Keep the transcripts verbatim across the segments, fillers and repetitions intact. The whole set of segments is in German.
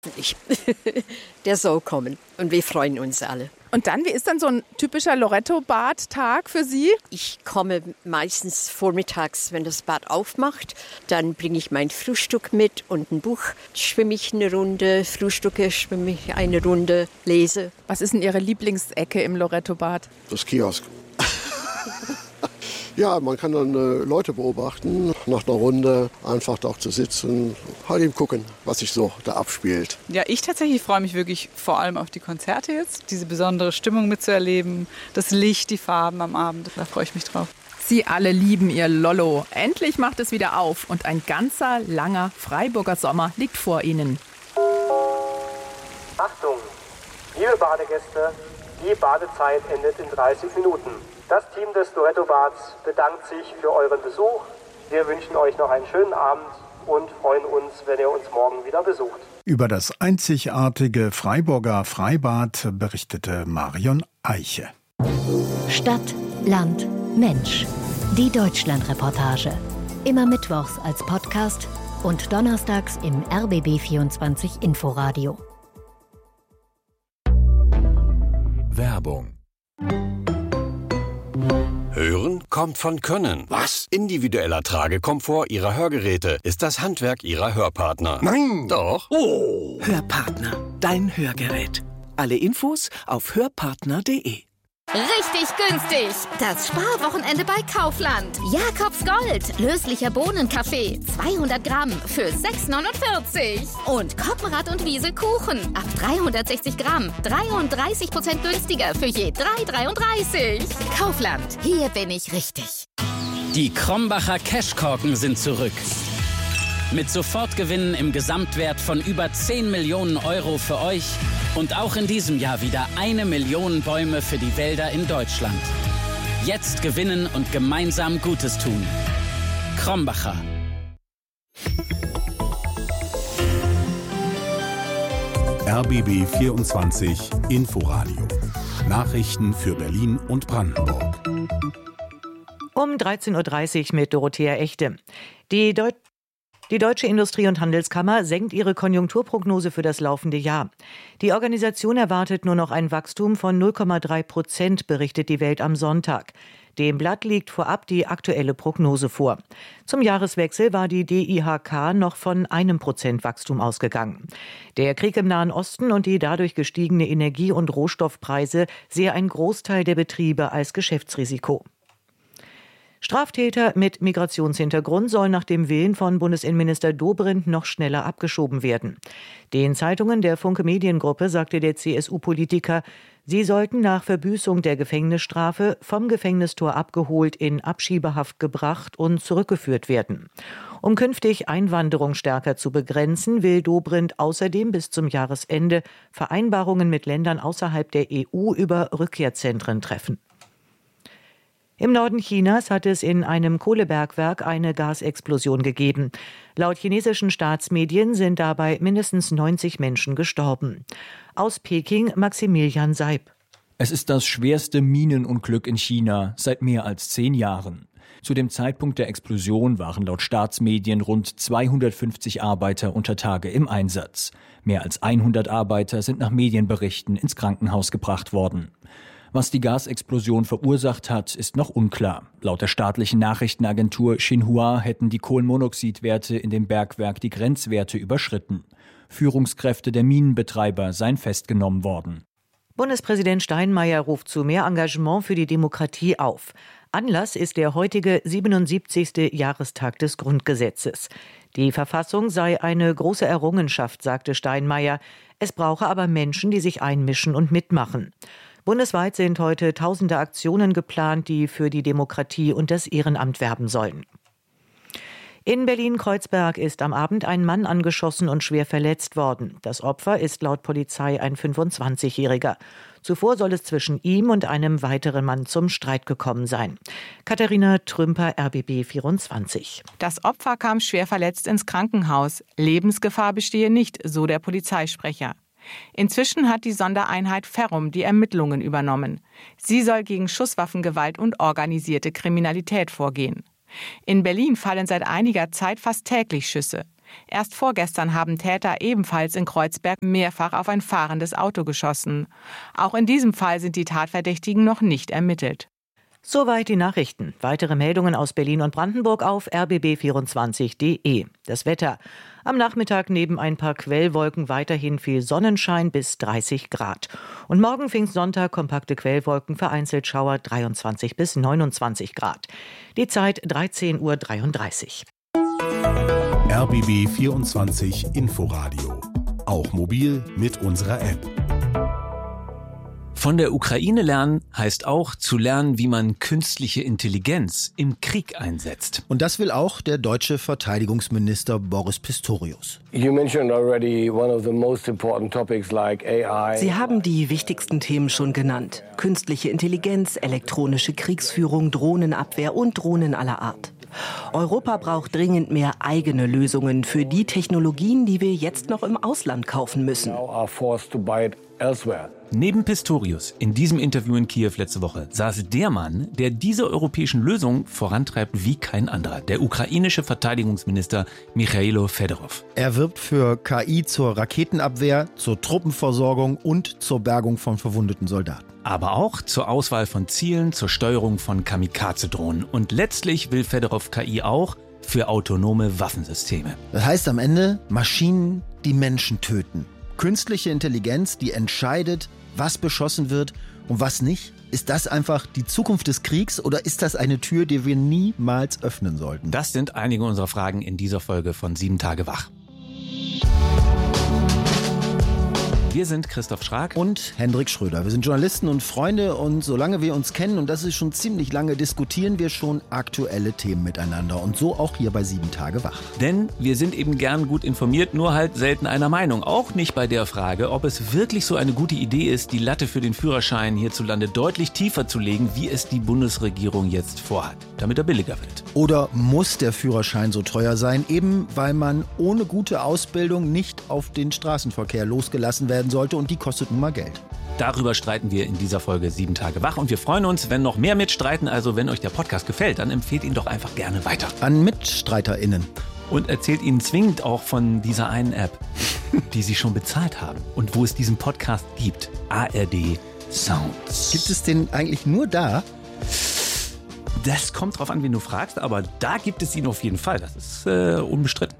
Ich. Der soll kommen und wir freuen uns alle. Und dann, wie ist dann so ein typischer Loretto-Bad-Tag für Sie? Ich komme meistens vormittags, wenn das Bad aufmacht. Dann bringe ich mein Frühstück mit und ein Buch. Schwimme ich eine Runde, frühstücke, schwimme ich eine Runde, lese. Was ist denn Ihre Lieblingsecke im Loretto-Bad? Das Kiosk. Ja, man kann dann äh, Leute beobachten, nach einer Runde einfach da auch zu sitzen, halt eben gucken, was sich so da abspielt. Ja, ich tatsächlich freue mich wirklich vor allem auf die Konzerte jetzt, diese besondere Stimmung mitzuerleben, das Licht, die Farben am Abend, da freue ich mich drauf. Sie alle lieben ihr Lollo. Endlich macht es wieder auf und ein ganzer, langer Freiburger Sommer liegt vor Ihnen. Achtung, liebe Badegäste, die Badezeit endet in dreißig Minuten. Das Team des Loretto-Bads bedankt sich für euren Besuch. Wir wünschen euch noch einen schönen Abend und freuen uns, wenn ihr uns morgen wieder besucht. Über das einzigartige Freiburger Freibad berichtete Marion Eiche. Stadt, Land, Mensch. Die Deutschlandreportage. Immer mittwochs als Podcast und donnerstags im R B B vierundzwanzig Inforadio. Werbung. Hören kommt von Können. Was? Individueller Tragekomfort Ihrer Hörgeräte ist das Handwerk Ihrer Hörpartner. Nein! Doch. Oh! Hörpartner, dein Hörgerät. Alle Infos auf hörpartner punkt de. Richtig günstig. Das Sparwochenende bei Kaufland. Jakobs Gold. Löslicher Bohnenkaffee. zweihundert Gramm für sechs neunundvierzig. Und Koppenrad und Wiese Kuchen. Ab dreihundertsechzig Gramm. dreiunddreißig Prozent günstiger für je drei dreiunddreißig. Kaufland. Hier bin ich richtig. Die Krombacher Cashkorken sind zurück. Mit Sofortgewinnen im Gesamtwert von über zehn Millionen Euro für euch und auch in diesem Jahr wieder eine Million Bäume für die Wälder in Deutschland. Jetzt gewinnen und gemeinsam Gutes tun. Krombacher. R B B vierundzwanzig Inforadio. Nachrichten für Berlin und Brandenburg. Um dreizehn Uhr dreißig mit Dorothea Echte. Die Deu- Die Deutsche Industrie- und Handelskammer senkt ihre Konjunkturprognose für das laufende Jahr. Die Organisation erwartet nur noch ein Wachstum von null Komma drei Prozent, berichtet die Welt am Sonntag. Dem Blatt liegt vorab die aktuelle Prognose vor. Zum Jahreswechsel war die D I H K noch von einem Prozent Wachstum ausgegangen. Der Krieg im Nahen Osten und die dadurch gestiegene Energie- und Rohstoffpreise sehe ein Großteil der Betriebe als Geschäftsrisiko. Straftäter mit Migrationshintergrund sollen nach dem Willen von Bundesinnenminister Dobrindt noch schneller abgeschoben werden. Den Zeitungen der Funke Mediengruppe sagte der C S U-Politiker, sie sollten nach Verbüßung der Gefängnisstrafe vom Gefängnistor abgeholt, in Abschiebehaft gebracht und zurückgeführt werden. Um künftig Einwanderung stärker zu begrenzen, will Dobrindt außerdem bis zum Jahresende Vereinbarungen mit Ländern außerhalb der E U über Rückkehrzentren treffen. Im Norden Chinas hat es in einem Kohlebergwerk eine Gasexplosion gegeben. Laut chinesischen Staatsmedien sind dabei mindestens neunzig Menschen gestorben. Aus Peking Maximilian Seib. Es ist das schwerste Minenunglück in China seit mehr als zehn Jahren. Zu dem Zeitpunkt der Explosion waren laut Staatsmedien rund zweihundertfünfzig Arbeiter unter Tage im Einsatz. Mehr als hundert Arbeiter sind nach Medienberichten ins Krankenhaus gebracht worden. Was die Gasexplosion verursacht hat, ist noch unklar. Laut der staatlichen Nachrichtenagentur Xinhua hätten die Kohlenmonoxidwerte in dem Bergwerk die Grenzwerte überschritten. Führungskräfte der Minenbetreiber seien festgenommen worden. Bundespräsident Steinmeier ruft zu mehr Engagement für die Demokratie auf. Anlass ist der heutige siebenundsiebzigste Jahrestag des Grundgesetzes. Die Verfassung sei eine große Errungenschaft, sagte Steinmeier. Es brauche aber Menschen, die sich einmischen und mitmachen. Bundesweit sind heute tausende Aktionen geplant, die für die Demokratie und das Ehrenamt werben sollen. In Berlin-Kreuzberg ist am Abend ein Mann angeschossen und schwer verletzt worden. Das Opfer ist laut Polizei ein fünfundzwanzigjähriger. Zuvor soll es zwischen ihm und einem weiteren Mann zum Streit gekommen sein. Katharina Trümper, R B B vierundzwanzig. Das Opfer kam schwer verletzt ins Krankenhaus. Lebensgefahr bestehe nicht, so der Polizeisprecher. Inzwischen hat die Sondereinheit Ferrum die Ermittlungen übernommen. Sie soll gegen Schusswaffengewalt und organisierte Kriminalität vorgehen. In Berlin fallen seit einiger Zeit fast täglich Schüsse. Erst vorgestern haben Täter ebenfalls in Kreuzberg mehrfach auf ein fahrendes Auto geschossen. Auch in diesem Fall sind die Tatverdächtigen noch nicht ermittelt. Soweit die Nachrichten. Weitere Meldungen aus Berlin und Brandenburg auf r b b vierundzwanzig punkt d e. Das Wetter. Am Nachmittag neben ein paar Quellwolken weiterhin viel Sonnenschein bis dreißig Grad. Und morgen Pfingstsonntag kompakte Quellwolken, vereinzelt Schauer dreiundzwanzig bis neunundzwanzig Grad. Die Zeit dreizehn Uhr dreiunddreißig. R B B vierundzwanzig Inforadio. Auch mobil mit unserer App. Von der Ukraine lernen heißt auch zu lernen, wie man künstliche Intelligenz im Krieg einsetzt. Und das will auch der deutsche Verteidigungsminister Boris Pistorius. Sie haben die wichtigsten Themen schon genannt. Künstliche Intelligenz, elektronische Kriegsführung, Drohnenabwehr und Drohnen aller Art. Europa braucht dringend mehr eigene Lösungen für die Technologien, die wir jetzt noch im Ausland kaufen müssen. Neben Pistorius in diesem Interview in Kiew letzte Woche saß der Mann, der diese europäischen Lösungen vorantreibt wie kein anderer, der ukrainische Verteidigungsminister Michailo Fedorov. Er wirbt für K I zur Raketenabwehr, zur Truppenversorgung und zur Bergung von verwundeten Soldaten. Aber auch zur Auswahl von Zielen, zur Steuerung von Kamikaze-Drohnen. Und letztlich will Fedorov K I auch für autonome Waffensysteme. Das heißt am Ende Maschinen, die Menschen töten. Künstliche Intelligenz, die entscheidet, was beschossen wird und was nicht. Ist das einfach die Zukunft des Kriegs oder ist das eine Tür, die wir niemals öffnen sollten? Das sind einige unserer Fragen in dieser Folge von Sieben Tage Wach. Wir sind Christoph Schrag und Hendrik Schröder. Wir sind Journalisten und Freunde und solange wir uns kennen, und das ist schon ziemlich lange, diskutieren wir schon aktuelle Themen miteinander und so auch hier bei Sieben Tage Wach. Denn wir sind eben gern gut informiert, nur halt selten einer Meinung. Auch nicht bei der Frage, ob es wirklich so eine gute Idee ist, die Latte für den Führerschein hierzulande deutlich tiefer zu legen, wie es die Bundesregierung jetzt vorhat, damit er billiger wird. Oder muss der Führerschein so teuer sein, eben weil man ohne gute Ausbildung nicht auf den Straßenverkehr losgelassen werden sollte und die kostet nun mal Geld. Darüber streiten wir in dieser Folge Sieben Tage Wach und wir freuen uns, wenn noch mehr mitstreiten. Also wenn euch der Podcast gefällt, dann empfehlt ihn doch einfach gerne weiter. An MitstreiterInnen. Und erzählt ihnen zwingend auch von dieser einen App, die sie schon bezahlt haben und wo es diesen Podcast gibt. A R D Sounds. Gibt es den eigentlich nur da? Das kommt drauf an, wen du fragst, aber da gibt es ihn auf jeden Fall. Das ist äh, unbestritten.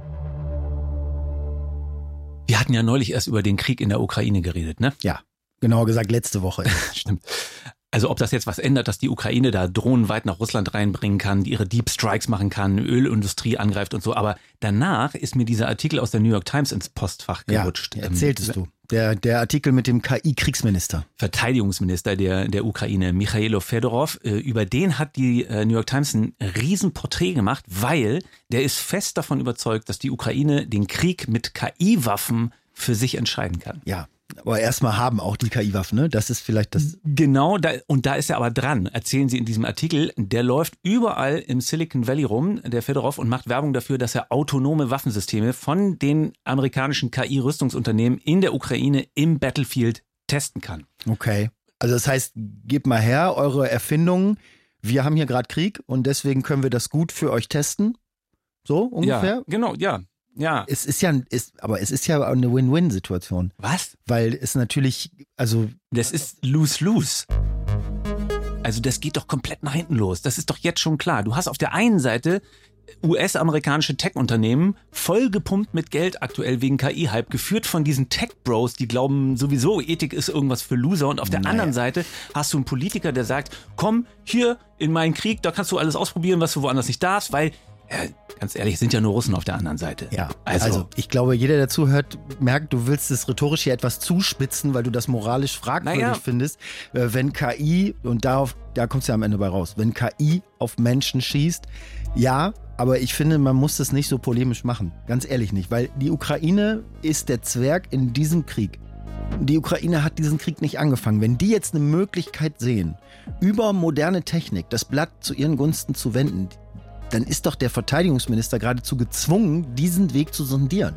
Wir hatten ja neulich erst über den Krieg in der Ukraine geredet, ne? Ja, genauer gesagt letzte Woche. Stimmt. Also ob das jetzt was ändert, dass die Ukraine da Drohnen weit nach Russland reinbringen kann, ihre Deep Strikes machen kann, Ölindustrie angreift und so. Aber danach ist mir dieser Artikel aus der New York Times ins Postfach gerutscht. Ja, erzähltest ähm, du. Der, der Artikel mit dem K I-Kriegsminister. Verteidigungsminister der, der Ukraine, Michailo Fedorov. Äh, über den hat die äh, New York Times ein Riesenporträt gemacht, weil der ist fest davon überzeugt, dass die Ukraine den Krieg mit K I-Waffen für sich entscheiden kann. Ja. Aber erstmal haben auch die K I-Waffen, ne? Das ist vielleicht das... Genau, da, und da ist er aber dran, erzählen sie in diesem Artikel. Der läuft überall im Silicon Valley rum, der Fedorov, und macht Werbung dafür, dass er autonome Waffensysteme von den amerikanischen K I-Rüstungsunternehmen in der Ukraine im Battlefield testen kann. Okay, also das heißt, gebt mal her eure Erfindungen. Wir haben hier gerade Krieg und deswegen können wir das gut für euch testen. So ungefähr? Ja, genau, ja. Ja. Es ist ja, ist, aber es ist ja eine Win-Win-Situation. Was? Weil es natürlich, also... Das ist lose-lose. Also das geht doch komplett nach hinten los. Das ist doch jetzt schon klar. Du hast auf der einen Seite U S-amerikanische Tech-Unternehmen vollgepumpt mit Geld aktuell wegen K I-Hype, geführt von diesen Tech-Bros, die glauben sowieso, Ethik ist irgendwas für Loser. Und auf der naja. anderen Seite hast du einen Politiker, der sagt, komm hier in meinen Krieg, da kannst du alles ausprobieren, was du woanders nicht darfst, weil... Ja, ganz ehrlich, es sind ja nur Russen auf der anderen Seite. Ja, also, also ich glaube, jeder, der zuhört, merkt, du willst es rhetorisch hier etwas zuspitzen, weil du das moralisch fragwürdig naja. findest. Wenn K I, und darauf, da kommst du ja am Ende bei raus, wenn K I auf Menschen schießt, ja, aber ich finde, man muss das nicht so polemisch machen. Ganz ehrlich nicht, weil die Ukraine ist der Zwerg in diesem Krieg. Die Ukraine hat diesen Krieg nicht angefangen. Wenn die jetzt eine Möglichkeit sehen, über moderne Technik das Blatt zu ihren Gunsten zu wenden, dann ist doch der Verteidigungsminister geradezu gezwungen, diesen Weg zu sondieren.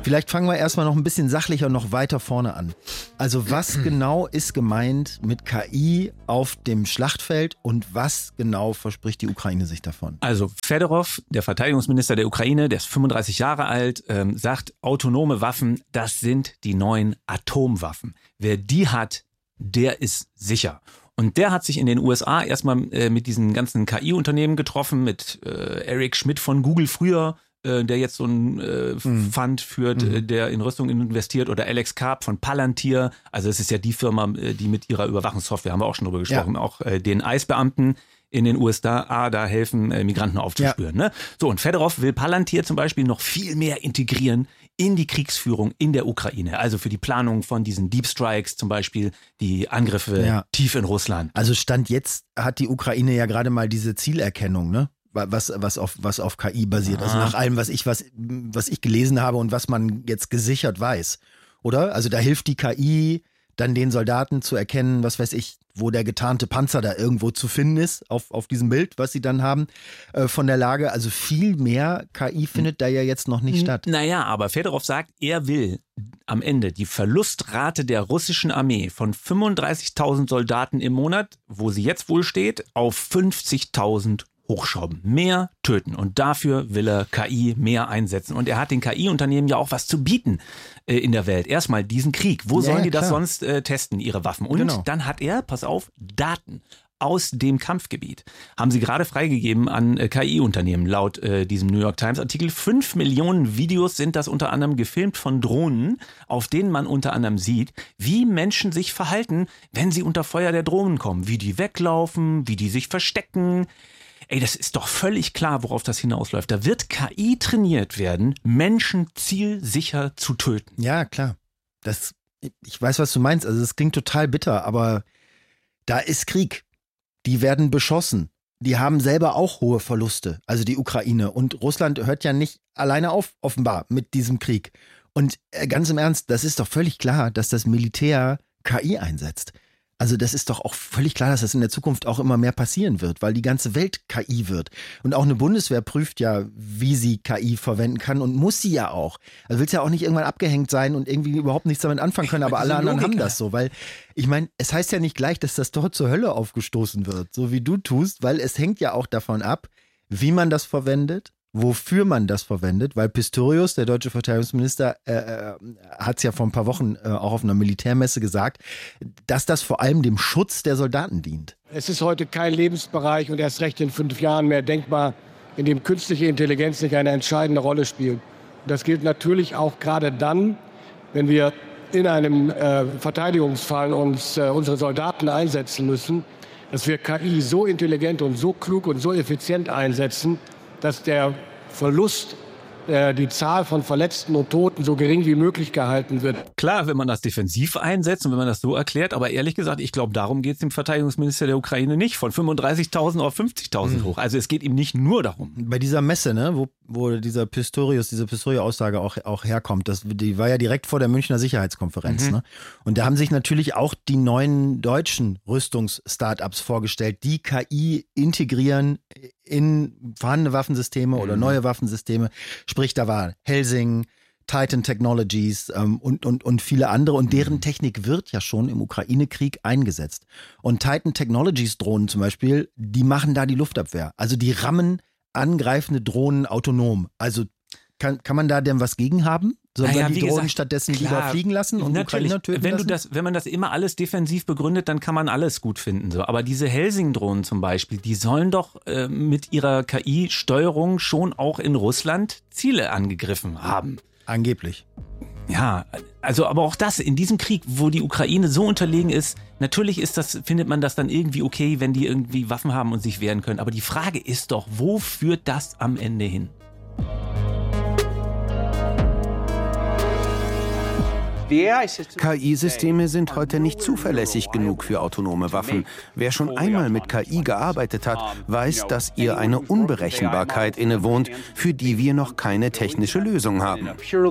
Vielleicht fangen wir erstmal noch ein bisschen sachlicher noch weiter vorne an. Also was genau ist gemeint mit K I auf dem Schlachtfeld und was genau verspricht die Ukraine sich davon? Also Fedorov, der Verteidigungsminister der Ukraine, der ist fünfunddreißig Jahre alt, ähm, sagt, autonome Waffen, das sind die neuen Atomwaffen. Wer die hat, der ist sicher. Und der hat sich in den U S A erstmal äh, mit diesen ganzen K I-Unternehmen getroffen, mit äh, Eric Schmidt von Google früher, der jetzt so ein äh, mhm. Fund führt, mhm. der in Rüstung investiert, oder Alex Karp von Palantir. Also es ist ja die Firma, die mit ihrer Überwachungssoftware, haben wir auch schon drüber gesprochen, ja. auch äh, den I C E-Beamten in den U S A da helfen, äh, Migranten aufzuspüren. Ja. Ne? So, und Fedorov will Palantir zum Beispiel noch viel mehr integrieren in die Kriegsführung in der Ukraine. Also für die Planung von diesen Deep Strikes zum Beispiel, die Angriffe ja. tief in Russland. Also Stand jetzt hat die Ukraine ja gerade mal diese Zielerkennung, ne? Was, was, auf, was auf K I basiert. Ah. Also nach allem, was ich, was, was ich gelesen habe und was man jetzt gesichert weiß. Oder? Also da hilft die K I dann den Soldaten zu erkennen, was weiß ich, wo der getarnte Panzer da irgendwo zu finden ist, auf, auf diesem Bild, was sie dann haben, äh, von der Lage. Also viel mehr K I findet da ja jetzt noch nicht statt. Naja, aber Fedorov sagt, er will am Ende die Verlustrate der russischen Armee von fünfunddreißigtausend Soldaten im Monat, wo sie jetzt wohl steht, auf fünfzigtausend hochschrauben, mehr töten, und dafür will er K I mehr einsetzen. Und er hat den K I-Unternehmen ja auch was zu bieten äh, in der Welt. Erstmal diesen Krieg. Wo ja, sollen die klar. das sonst äh, testen, ihre Waffen? Und genau. dann hat er, pass auf, Daten aus dem Kampfgebiet. Haben sie gerade freigegeben an äh, K I-Unternehmen, laut äh, diesem New York Times-Artikel. Fünf Millionen Videos sind das unter anderem gefilmt von Drohnen, auf denen man unter anderem sieht, wie Menschen sich verhalten, wenn sie unter Feuer der Drohnen kommen. Wie die weglaufen, wie die sich verstecken. Ey, das ist doch völlig klar, worauf das hinausläuft. Da wird K I trainiert werden, Menschen zielsicher zu töten. Ja, klar. Das, ich weiß, was du meinst. Also es klingt total bitter, aber da ist Krieg. Die werden beschossen. Die haben selber auch hohe Verluste, also die Ukraine. Und Russland hört ja nicht alleine auf, offenbar, mit diesem Krieg. Und ganz im Ernst, das ist doch völlig klar, dass das Militär K I einsetzt. Also das ist doch auch völlig klar, dass das in der Zukunft auch immer mehr passieren wird, weil die ganze Welt K I wird. Und auch eine Bundeswehr prüft ja, wie sie K I verwenden kann, und muss sie ja auch. Also willst ja auch nicht irgendwann abgehängt sein und irgendwie überhaupt nichts damit anfangen können, aber alle anderen haben das so. Weil ich meine, es heißt ja nicht gleich, dass das Tor zur Hölle aufgestoßen wird, so wie du tust, weil es hängt ja auch davon ab, wie man das verwendet, wofür man das verwendet, weil Pistorius, der deutsche Verteidigungsminister, äh, hat es ja vor ein paar Wochen äh, auch auf einer Militärmesse gesagt, dass das vor allem dem Schutz der Soldaten dient. Es ist heute kein Lebensbereich und erst recht in fünf Jahren mehr denkbar, in dem künstliche Intelligenz nicht eine entscheidende Rolle spielt. Und das gilt natürlich auch gerade dann, wenn wir in einem äh, Verteidigungsfall uns äh, unsere Soldaten einsetzen müssen, dass wir K I so intelligent und so klug und so effizient einsetzen, dass der Verlust, äh, die Zahl von Verletzten und Toten so gering wie möglich gehalten wird. Klar, wenn man das defensiv einsetzt und wenn man das so erklärt, aber ehrlich gesagt, ich glaube, darum geht es dem Verteidigungsminister der Ukraine nicht, von fünfunddreißigtausend auf fünfzigtausend mhm. hoch. Also es geht ihm nicht nur darum. Bei dieser Messe, ne, wo, wo dieser Pistorius, diese Pistorius-Aussage auch, auch herkommt, das, die war ja direkt vor der Münchner Sicherheitskonferenz. Mhm. Ne? Und da haben sich natürlich auch die neuen deutschen Rüstungs-Startups vorgestellt, die K I integrieren in vorhandene Waffensysteme oder neue Waffensysteme. Sprich, da war Helsing, Titan Technologies ähm, und, und, und viele andere. Und deren Technik wird ja schon im Ukraine-Krieg eingesetzt. Und Titan Technologies Drohnen zum Beispiel, die machen da die Luftabwehr. Also die rammen angreifende Drohnen autonom. Also kann, kann man da denn was gegen haben? Sollen naja, wir die Drohnen gesagt, stattdessen klar, lieber fliegen lassen und Ukrainer töten wenn lassen? Du das, wenn man das immer alles defensiv begründet, dann kann man alles gut finden. So. Aber diese Helsing-Drohnen zum Beispiel, die sollen doch äh, mit ihrer K I-Steuerung schon auch in Russland Ziele angegriffen haben. Angeblich. Ja, also aber auch das, in diesem Krieg, wo die Ukraine so unterlegen ist, natürlich ist das, findet man das dann irgendwie okay, wenn die irgendwie Waffen haben und sich wehren können. Aber die Frage ist doch, wo führt das am Ende hin? K I-Systeme sind heute nicht zuverlässig genug für autonome Waffen. Wer schon einmal mit K I gearbeitet hat, weiß, dass ihr eine Unberechenbarkeit innewohnt, für die wir noch keine technische Lösung haben.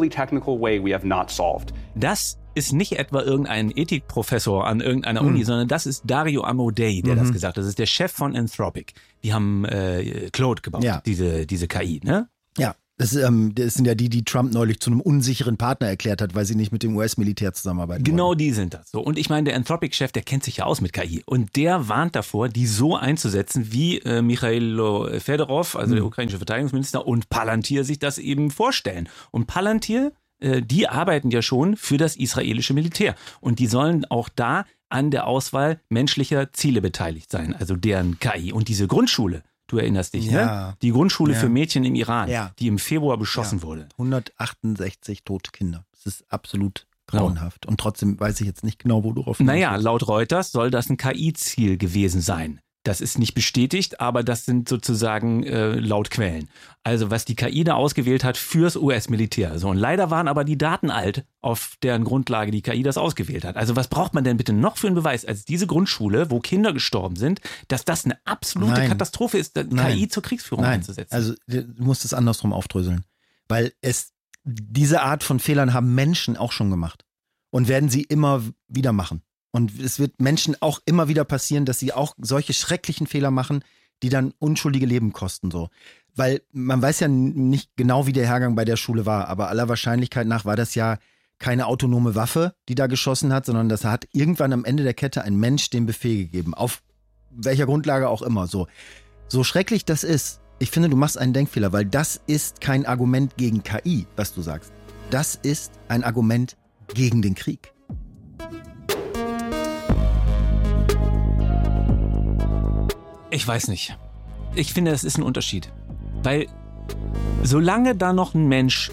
Das ist nicht etwa irgendein Ethikprofessor an irgendeiner Uni, mhm. sondern das ist Dario Amodei, der mhm. das gesagt hat. Das ist der Chef von Anthropic. Die haben äh, Claude gebaut, ja. diese, diese K I, ne? Ja. Das, ähm, das sind ja die, die Trump neulich zu einem unsicheren Partner erklärt hat, weil sie nicht mit dem U S-Militär zusammenarbeiten Genau wollen. Die sind das. So. Und ich meine, der Anthropic-Chef, der kennt sich ja aus mit K I. Und der warnt davor, die so einzusetzen, wie äh, Michailo Fedorov, also mhm. der ukrainische Verteidigungsminister, und Palantir sich das eben vorstellen. Und Palantir, äh, die arbeiten ja schon für das israelische Militär. Und die sollen auch da an der Auswahl menschlicher Ziele beteiligt sein, also deren K I. Und diese Grundschule, du erinnerst dich, ja. ne? Die Grundschule ja. für Mädchen im Iran, ja. die im Februar beschossen ja. wurde. hundertachtundsechzig tote Kinder. Das ist absolut grauenhaft. Und trotzdem weiß ich jetzt nicht genau, wo du drauf Naja, laut Reuters soll das ein K I-Ziel gewesen sein. Das ist nicht bestätigt, aber das sind sozusagen äh, laut Quellen. Also was die K I da ausgewählt hat fürs U S-Militär. So, und leider waren aber die Daten alt, auf deren Grundlage die K I das ausgewählt hat. Also was braucht man denn bitte noch für einen Beweis als diese Grundschule, wo Kinder gestorben sind, dass das eine absolute Nein. Katastrophe ist, K I Nein. zur Kriegsführung Nein. einzusetzen? Also du musst es andersrum aufdröseln. Weil es diese Art von Fehlern haben Menschen auch schon gemacht. Und werden sie immer wieder machen. Und es wird Menschen auch immer wieder passieren, dass sie auch solche schrecklichen Fehler machen, die dann unschuldige Leben kosten. So. Weil man weiß ja nicht genau, wie der Hergang bei der Schule war, aber aller Wahrscheinlichkeit nach war das ja keine autonome Waffe, die da geschossen hat, sondern das hat irgendwann am Ende der Kette ein Mensch den Befehl gegeben. Auf welcher Grundlage auch immer. So, so schrecklich das ist, ich finde, du machst einen Denkfehler, weil das ist kein Argument gegen K I, was du sagst. Das ist ein Argument gegen den Krieg. Ich weiß nicht. Ich finde, es ist ein Unterschied. Weil solange da noch ein Mensch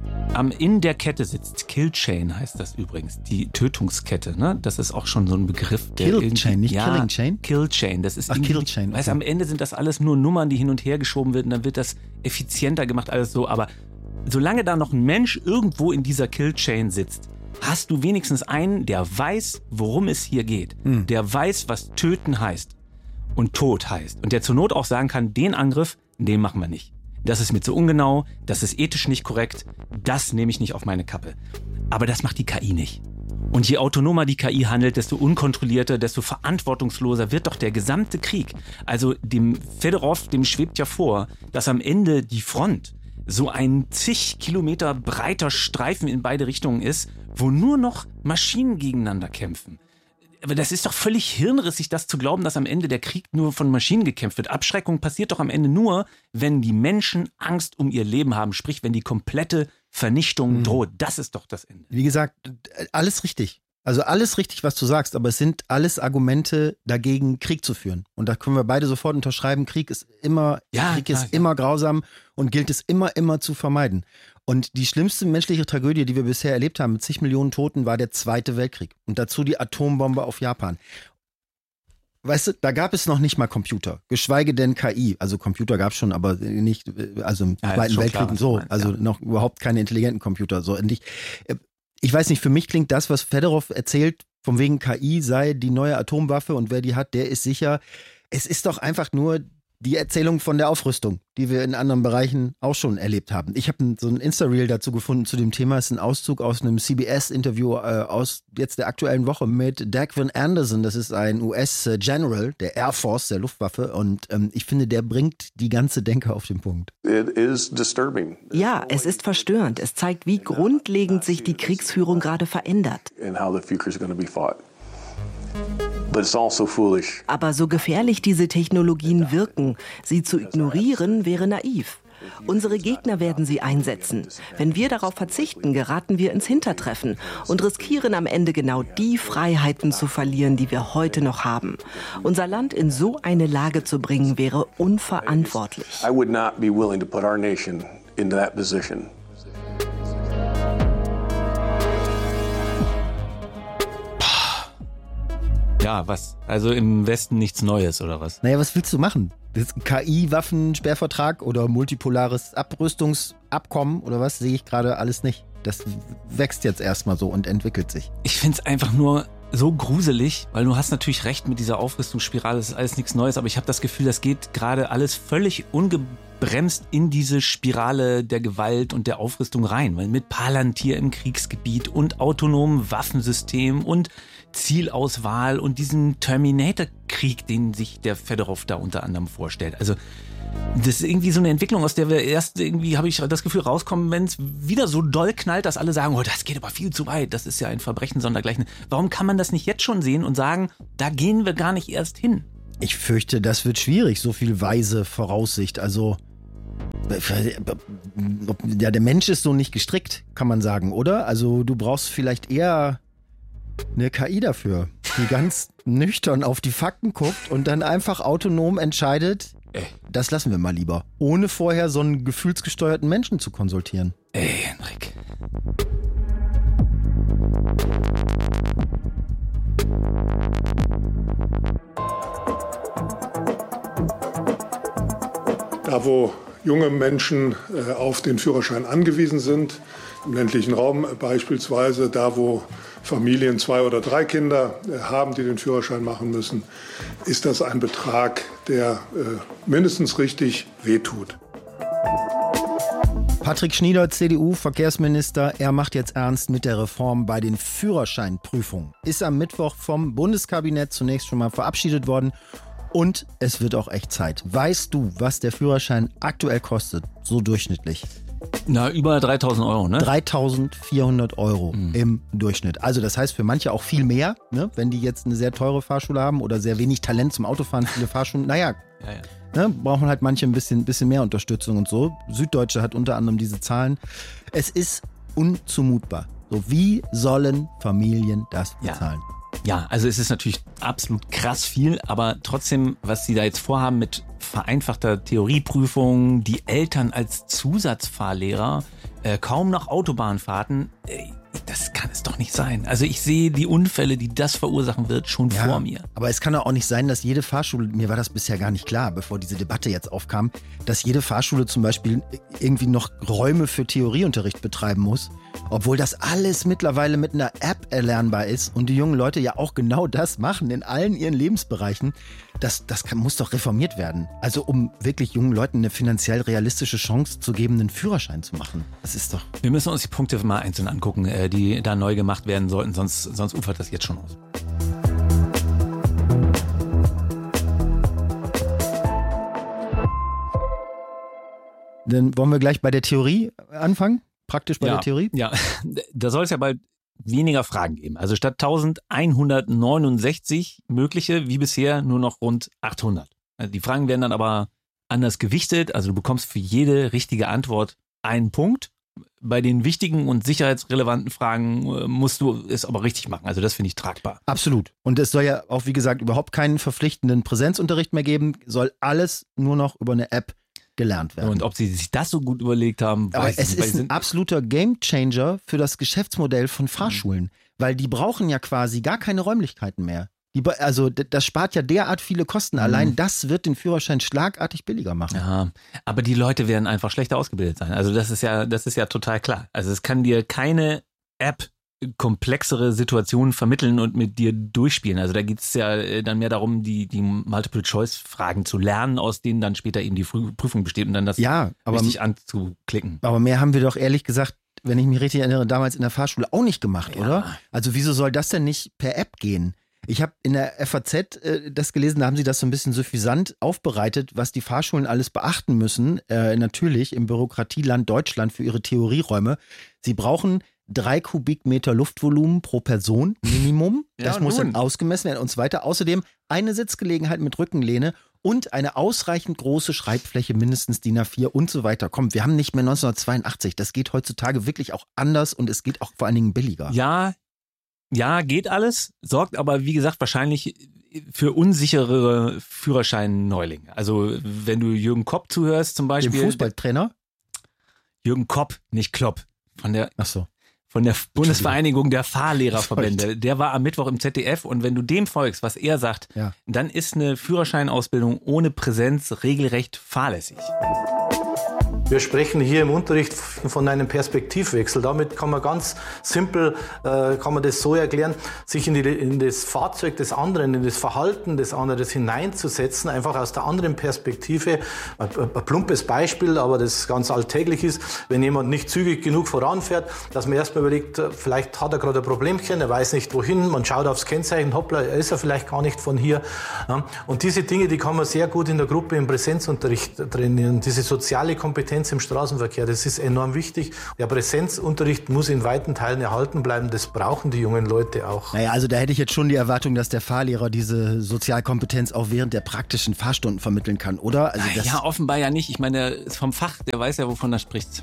am in der Kette sitzt, Killchain heißt das übrigens, die Tötungskette, ne? Das ist auch schon so ein Begriff. Killchain, nicht ja, Killing Chain? Killchain, das ist Ach, Killchain. Weißt, Okay. am Ende sind das alles nur Nummern, die hin und her geschoben werden, dann wird das effizienter gemacht, alles so. Aber solange da noch ein Mensch irgendwo in dieser Killchain sitzt, hast du wenigstens einen, der weiß, worum es hier geht. Hm. Der weiß, was töten heißt und Tod heißt. Und der zur Not auch sagen kann, den Angriff, den machen wir nicht. Das ist mir zu ungenau, das ist ethisch nicht korrekt, das nehme ich nicht auf meine Kappe. Aber das macht die K I nicht. Und je autonomer die K I handelt, desto unkontrollierter, desto verantwortungsloser wird doch der gesamte Krieg. Also dem Fedorov, dem schwebt ja vor, dass am Ende die Front so ein zig Kilometer breiter Streifen in beide Richtungen ist, wo nur noch Maschinen gegeneinander kämpfen. Aber das ist doch völlig hirnrissig, das zu glauben, dass am Ende der Krieg nur von Maschinen gekämpft wird. Abschreckung passiert doch am Ende nur, wenn die Menschen Angst um ihr Leben haben, sprich, wenn die komplette Vernichtung mhm. droht. Das ist doch das Ende. Wie gesagt, alles richtig. Also alles richtig, was du sagst, aber es sind alles Argumente dagegen, Krieg zu führen. Und da können wir beide sofort unterschreiben, Krieg ist immer, ja, Krieg klar, ist ja. immer grausam und gilt es immer, immer zu vermeiden. Und die schlimmste menschliche Tragödie, die wir bisher erlebt haben, mit zig Millionen Toten, war der Zweite Weltkrieg. Und dazu die Atombombe auf Japan. Weißt du, da gab es noch nicht mal Computer, geschweige denn K I. Also Computer gab es schon, aber nicht, also im ja, Zweiten Weltkrieg klar, und so. meinst, also ja. noch überhaupt keine intelligenten Computer. So endlich. Ich weiß nicht, für mich klingt das, was Fedorov erzählt, von wegen K I sei die neue Atomwaffe und wer die hat, der ist sicher. Es ist doch einfach nur die Erzählung von der Aufrüstung, die wir in anderen Bereichen auch schon erlebt haben. Ich habe so ein Insta-Reel dazu gefunden zu dem Thema. Es ist ein Auszug aus einem C B S-Interview äh, aus jetzt der aktuellen Woche mit Dagvin Anderson. Das ist ein U S-General der Air Force, der Luftwaffe. Und ähm, ich finde, der bringt die ganze Denke auf den Punkt. It is disturbing. Ja, es ist verstörend. Es zeigt, wie grundlegend sich die Kriegsführung gerade verändert. And how the future is going to be fought. But it's also foolish. Aber so gefährlich diese Technologien wirken, sie zu ignorieren, wäre naiv. Unsere Gegner werden sie einsetzen. Wenn wir darauf verzichten, geraten wir ins Hintertreffen und riskieren am Ende genau die Freiheiten zu verlieren, die wir heute noch haben. Unser Land in so eine Lage zu bringen, wäre unverantwortlich. I would not be willing to put our nation into that position. Ja, was? Also im Westen nichts Neues, oder was? Naja, was willst du machen? Das K I-Waffensperrvertrag oder multipolares Abrüstungsabkommen oder was, sehe ich gerade alles nicht. Das wächst jetzt erstmal so und entwickelt sich. Ich finde es einfach nur so gruselig, weil du hast natürlich recht mit dieser Aufrüstungsspirale, das ist alles nichts Neues, aber ich habe das Gefühl, das geht gerade alles völlig ungebremst in diese Spirale der Gewalt und der Aufrüstung rein, weil mit Palantir im Kriegsgebiet und autonomen Waffensystemen und Zielauswahl und diesem Terminator-Krieg, den sich der Fedorov da unter anderem vorstellt. Also Das ist irgendwie so eine Entwicklung, aus der wir erst irgendwie, habe ich das Gefühl, rauskommen, wenn es wieder so doll knallt, dass alle sagen, oh, das geht aber viel zu weit, das ist ja ein Verbrechen sondergleichen. Warum kann man das nicht jetzt schon sehen und sagen, da gehen wir gar nicht erst hin? Ich fürchte, das wird schwierig, so viel weise Voraussicht. Also, ja, der Mensch ist so nicht gestrickt, kann man sagen, oder? Also du brauchst vielleicht eher eine K I dafür, die ganz nüchtern auf die Fakten guckt und dann einfach autonom entscheidet, Ey. das lassen wir mal lieber, ohne vorher so einen gefühlsgesteuerten Menschen zu konsultieren. Ey, Henrik. Da, wo junge Menschen äh, auf den Führerschein angewiesen sind, im ländlichen Raum beispielsweise, da wo Familien zwei oder drei Kinder äh, haben, die den Führerschein machen müssen, ist das ein Betrag, der äh, mindestens richtig wehtut. Patrick Schnieder, C D U-Verkehrsminister, er macht jetzt ernst mit der Reform bei den Führerscheinprüfungen. Ist am Mittwoch vom Bundeskabinett zunächst schon mal verabschiedet worden. Und es wird auch echt Zeit. Weißt du, was der Führerschein aktuell kostet, so durchschnittlich? Na, über dreitausend Euro, ne? dreitausendvierhundert Euro mhm. im Durchschnitt. Also das heißt für manche auch viel mehr, ne? Wenn die jetzt eine sehr teure Fahrschule haben oder sehr wenig Talent zum Autofahren, viele Fahrschulen. Naja, ja, ja. Ne? Brauchen halt manche ein bisschen, bisschen mehr Unterstützung und so. Süddeutsche hat unter anderem diese Zahlen. Es ist unzumutbar. So, wie sollen Familien das bezahlen? Ja. Ja, also es ist natürlich absolut krass viel, aber trotzdem, was sie da jetzt vorhaben mit vereinfachter Theorieprüfung, die Eltern als Zusatzfahrlehrer, äh, kaum noch Autobahnfahrten, äh, das kann es doch nicht sein. Also ich sehe die Unfälle, die das verursachen wird, schon ja, vor mir. Aber es kann doch auch nicht sein, dass jede Fahrschule, mir war das bisher gar nicht klar, bevor diese Debatte jetzt aufkam, dass jede Fahrschule zum Beispiel irgendwie noch Räume für Theorieunterricht betreiben muss, obwohl das alles mittlerweile mit einer App erlernbar ist und die jungen Leute ja auch genau das machen in allen ihren Lebensbereichen. Das, das kann, muss doch reformiert werden. Also um wirklich jungen Leuten eine finanziell realistische Chance zu geben, einen Führerschein zu machen. Das ist doch... Wir müssen uns die Punkte mal einzeln angucken, die da neu gemacht werden sollten, sonst, sonst ufert das jetzt schon aus. Dann wollen wir gleich bei der Theorie anfangen? Praktisch bei ja, der Theorie? Ja, da soll es ja bald weniger Fragen geben. Also statt eintausendeinhundertneunundsechzig mögliche, wie bisher, nur noch rund achthundert. Also die Fragen werden dann aber anders gewichtet. Also du bekommst für jede richtige Antwort einen Punkt. Bei den wichtigen und sicherheitsrelevanten Fragen musst du es aber richtig machen. Also das finde ich tragbar. Absolut. Und es soll ja auch, wie gesagt, überhaupt keinen verpflichtenden Präsenzunterricht mehr geben. Soll alles nur noch über eine App gelernt werden. Und ob sie sich das so gut überlegt haben, aber weiß es nicht. ist ein absoluter Gamechanger für das Geschäftsmodell von Fahrschulen, mhm. weil die brauchen ja quasi gar keine Räumlichkeiten mehr. Die, also das spart ja derart viele Kosten. Allein mhm. das wird den Führerschein schlagartig billiger machen. Ja, aber die Leute werden einfach schlechter ausgebildet sein. Also das ist ja, das ist ja total klar. Also es kann dir keine App komplexere Situationen vermitteln und mit dir durchspielen. Also da geht es ja dann mehr darum, die, die Multiple-Choice-Fragen zu lernen, aus denen dann später eben die Prüfung besteht und dann das ja, aber, richtig anzuklicken. Aber mehr haben wir doch ehrlich gesagt, wenn ich mich richtig erinnere, damals in der Fahrschule auch nicht gemacht, ja. oder? Also wieso soll das denn nicht per App gehen? Ich habe in der F A Z äh, das gelesen, da haben sie das so ein bisschen suffisant aufbereitet, was die Fahrschulen alles beachten müssen, äh, natürlich im Bürokratieland Deutschland für ihre Theorieräume. Sie brauchen drei Kubikmeter Luftvolumen pro Person Minimum. Das ja, muss dann ausgemessen werden und so weiter. Außerdem eine Sitzgelegenheit mit Rückenlehne und eine ausreichend große Schreibfläche, mindestens D I N A vier und so weiter. Komm, wir haben nicht mehr neunzehnhundertzweiundachtzig. Das geht heutzutage wirklich auch anders und es geht auch vor allen Dingen billiger. Ja, ja, geht alles, sorgt aber, wie gesagt, wahrscheinlich für unsicherere Führerschein-Neulinge. Also wenn du Jürgen Kopp zuhörst zum Beispiel. Dem Fußballtrainer? Jürgen Kopp, nicht Klopp. Von der, Ach so. Von der Bundesvereinigung der Fahrlehrerverbände. Der war am Mittwoch im Z D F und wenn du dem folgst, was er sagt, ja. dann ist eine Führerscheinausbildung ohne Präsenz regelrecht fahrlässig. Wir sprechen hier im Unterricht von einem Perspektivwechsel. Damit kann man ganz simpel, äh, kann man das so erklären, sich in, die, in das Fahrzeug des anderen, in das Verhalten des anderen hineinzusetzen, einfach aus der anderen Perspektive. Ein, ein plumpes Beispiel, aber das ganz alltäglich ist, wenn jemand nicht zügig genug voranfährt, dass man erstmal überlegt, vielleicht hat er gerade ein Problemchen, er weiß nicht wohin, man schaut aufs Kennzeichen, hoppla, ist er vielleicht gar nicht von hier. Ja, und diese Dinge, die kann man sehr gut in der Gruppe im Präsenzunterricht trainieren. Diese soziale Kompetenz im Straßenverkehr, das ist enorm wichtig. Der Präsenzunterricht muss in weiten Teilen erhalten bleiben, das brauchen die jungen Leute auch. Naja, also da hätte ich jetzt schon die Erwartung, dass der Fahrlehrer diese Sozialkompetenz auch während der praktischen Fahrstunden vermitteln kann, oder? Also das ja, offenbar ja nicht. Ich meine, der ist vom Fach, der weiß ja, wovon er spricht.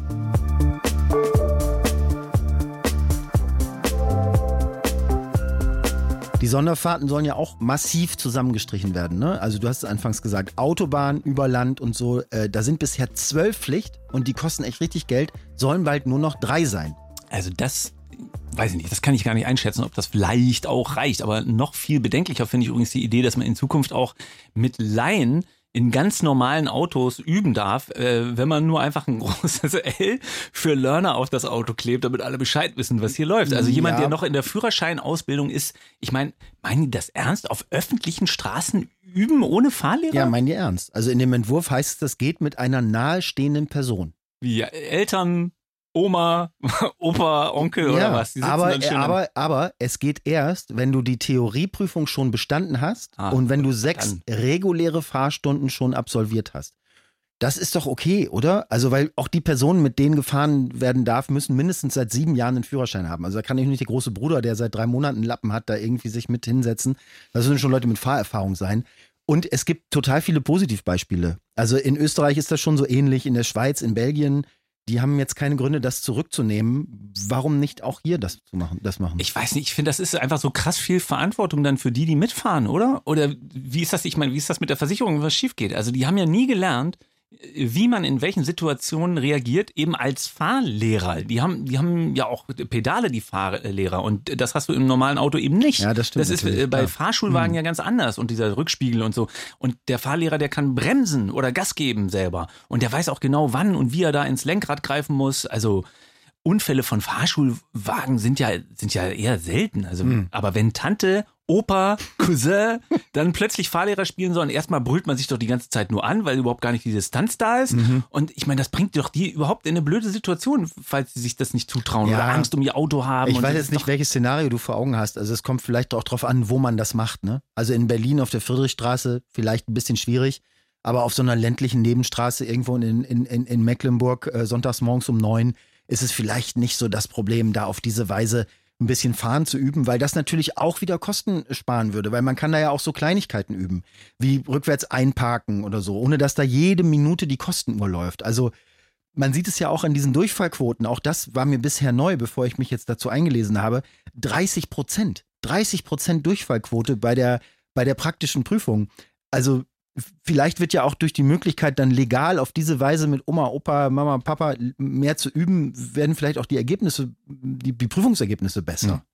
Die Sonderfahrten sollen ja auch massiv zusammengestrichen werden, ne? Also du hast es anfangs gesagt, Autobahn über Land und so, äh, da sind bisher zwölf Pflicht und die kosten echt richtig Geld, sollen bald nur noch drei sein. Also das, weiß ich nicht, das kann ich gar nicht einschätzen, ob das vielleicht auch reicht, aber noch viel bedenklicher finde ich übrigens die Idee, dass man in Zukunft auch mit Laien in ganz normalen Autos üben darf, äh, wenn man nur einfach ein großes L für Learner auf das Auto klebt, damit alle Bescheid wissen, was hier läuft. Also jemand, ja. der noch in der Führerscheinausbildung ist, ich meine, meinen die das ernst? Auf öffentlichen Straßen üben ohne Fahrlehrer? Ja, meinen die ernst. Also in dem Entwurf heißt es, das geht mit einer nahestehenden Person. Wie Eltern, Oma, Opa, Onkel ja, oder was? Die aber, dann schön aber, aber es geht erst, wenn du die Theorieprüfung schon bestanden hast ah, und wenn du sechs dann. reguläre Fahrstunden schon absolviert hast. Das ist doch okay, oder? Also weil auch die Personen, mit denen gefahren werden darf, müssen mindestens seit sieben Jahren einen Führerschein haben. Also da kann ich nicht der große Bruder, der seit drei Monaten einen Lappen hat, da irgendwie sich mit hinsetzen. Das müssen schon Leute mit Fahrerfahrung sein. Und es gibt total viele Positivbeispiele. Also in Österreich ist das schon so ähnlich, in der Schweiz, in Belgien. Die haben jetzt keine Gründe, das zurückzunehmen. Warum nicht auch hier das zu machen, das machen? Ich weiß nicht, ich finde, das ist einfach so krass viel Verantwortung dann für die, die mitfahren, oder? Oder wie ist das, ich meine, wie ist das mit der Versicherung, wenn was schief geht? Also die haben ja nie gelernt, wie man in welchen Situationen reagiert, eben als Fahrlehrer. Die haben, die haben ja auch Pedale, die Fahrlehrer. Und das hast du im normalen Auto eben nicht. Ja, das stimmt. Das ist natürlich. bei ja. Fahrschulwagen hm. ja ganz anders. Und dieser Rückspiegel und so. Und der Fahrlehrer, der kann bremsen oder Gas geben selber. Und der weiß auch genau, wann und wie er da ins Lenkrad greifen muss. Also Unfälle von Fahrschulwagen sind ja, sind ja eher selten. Also, hm. aber wenn Tante, Opa, Cousin dann plötzlich Fahrlehrer spielen sollen, erstmal brüllt man sich doch die ganze Zeit nur an, weil überhaupt gar nicht die Distanz da ist. Mhm. Und ich meine, das bringt doch die überhaupt in eine blöde Situation, falls sie sich das nicht zutrauen ja. oder Angst um ihr Auto haben. Ich und weiß jetzt nicht, welches Szenario du vor Augen hast. Also es kommt vielleicht auch drauf an, wo man das macht, ne? Also in Berlin auf der Friedrichstraße vielleicht ein bisschen schwierig, aber auf so einer ländlichen Nebenstraße irgendwo in, in, in, in Mecklenburg äh, sonntags morgens um neun ist es vielleicht nicht so das Problem, da auf diese Weise ein bisschen fahren zu üben, weil das natürlich auch wieder Kosten sparen würde, weil man kann da ja auch so Kleinigkeiten üben, wie rückwärts einparken oder so, ohne dass da jede Minute die Kostenuhr läuft. Also man sieht es ja auch an diesen Durchfallquoten, auch das war mir bisher neu, bevor ich mich jetzt dazu eingelesen habe, dreißig Prozent, dreißig Prozent Durchfallquote bei der, bei der praktischen Prüfung. Also vielleicht wird ja auch durch die Möglichkeit, dann legal auf diese Weise mit Oma, Opa, Mama, Papa mehr zu üben, werden vielleicht auch die Ergebnisse, die, die Prüfungsergebnisse besser.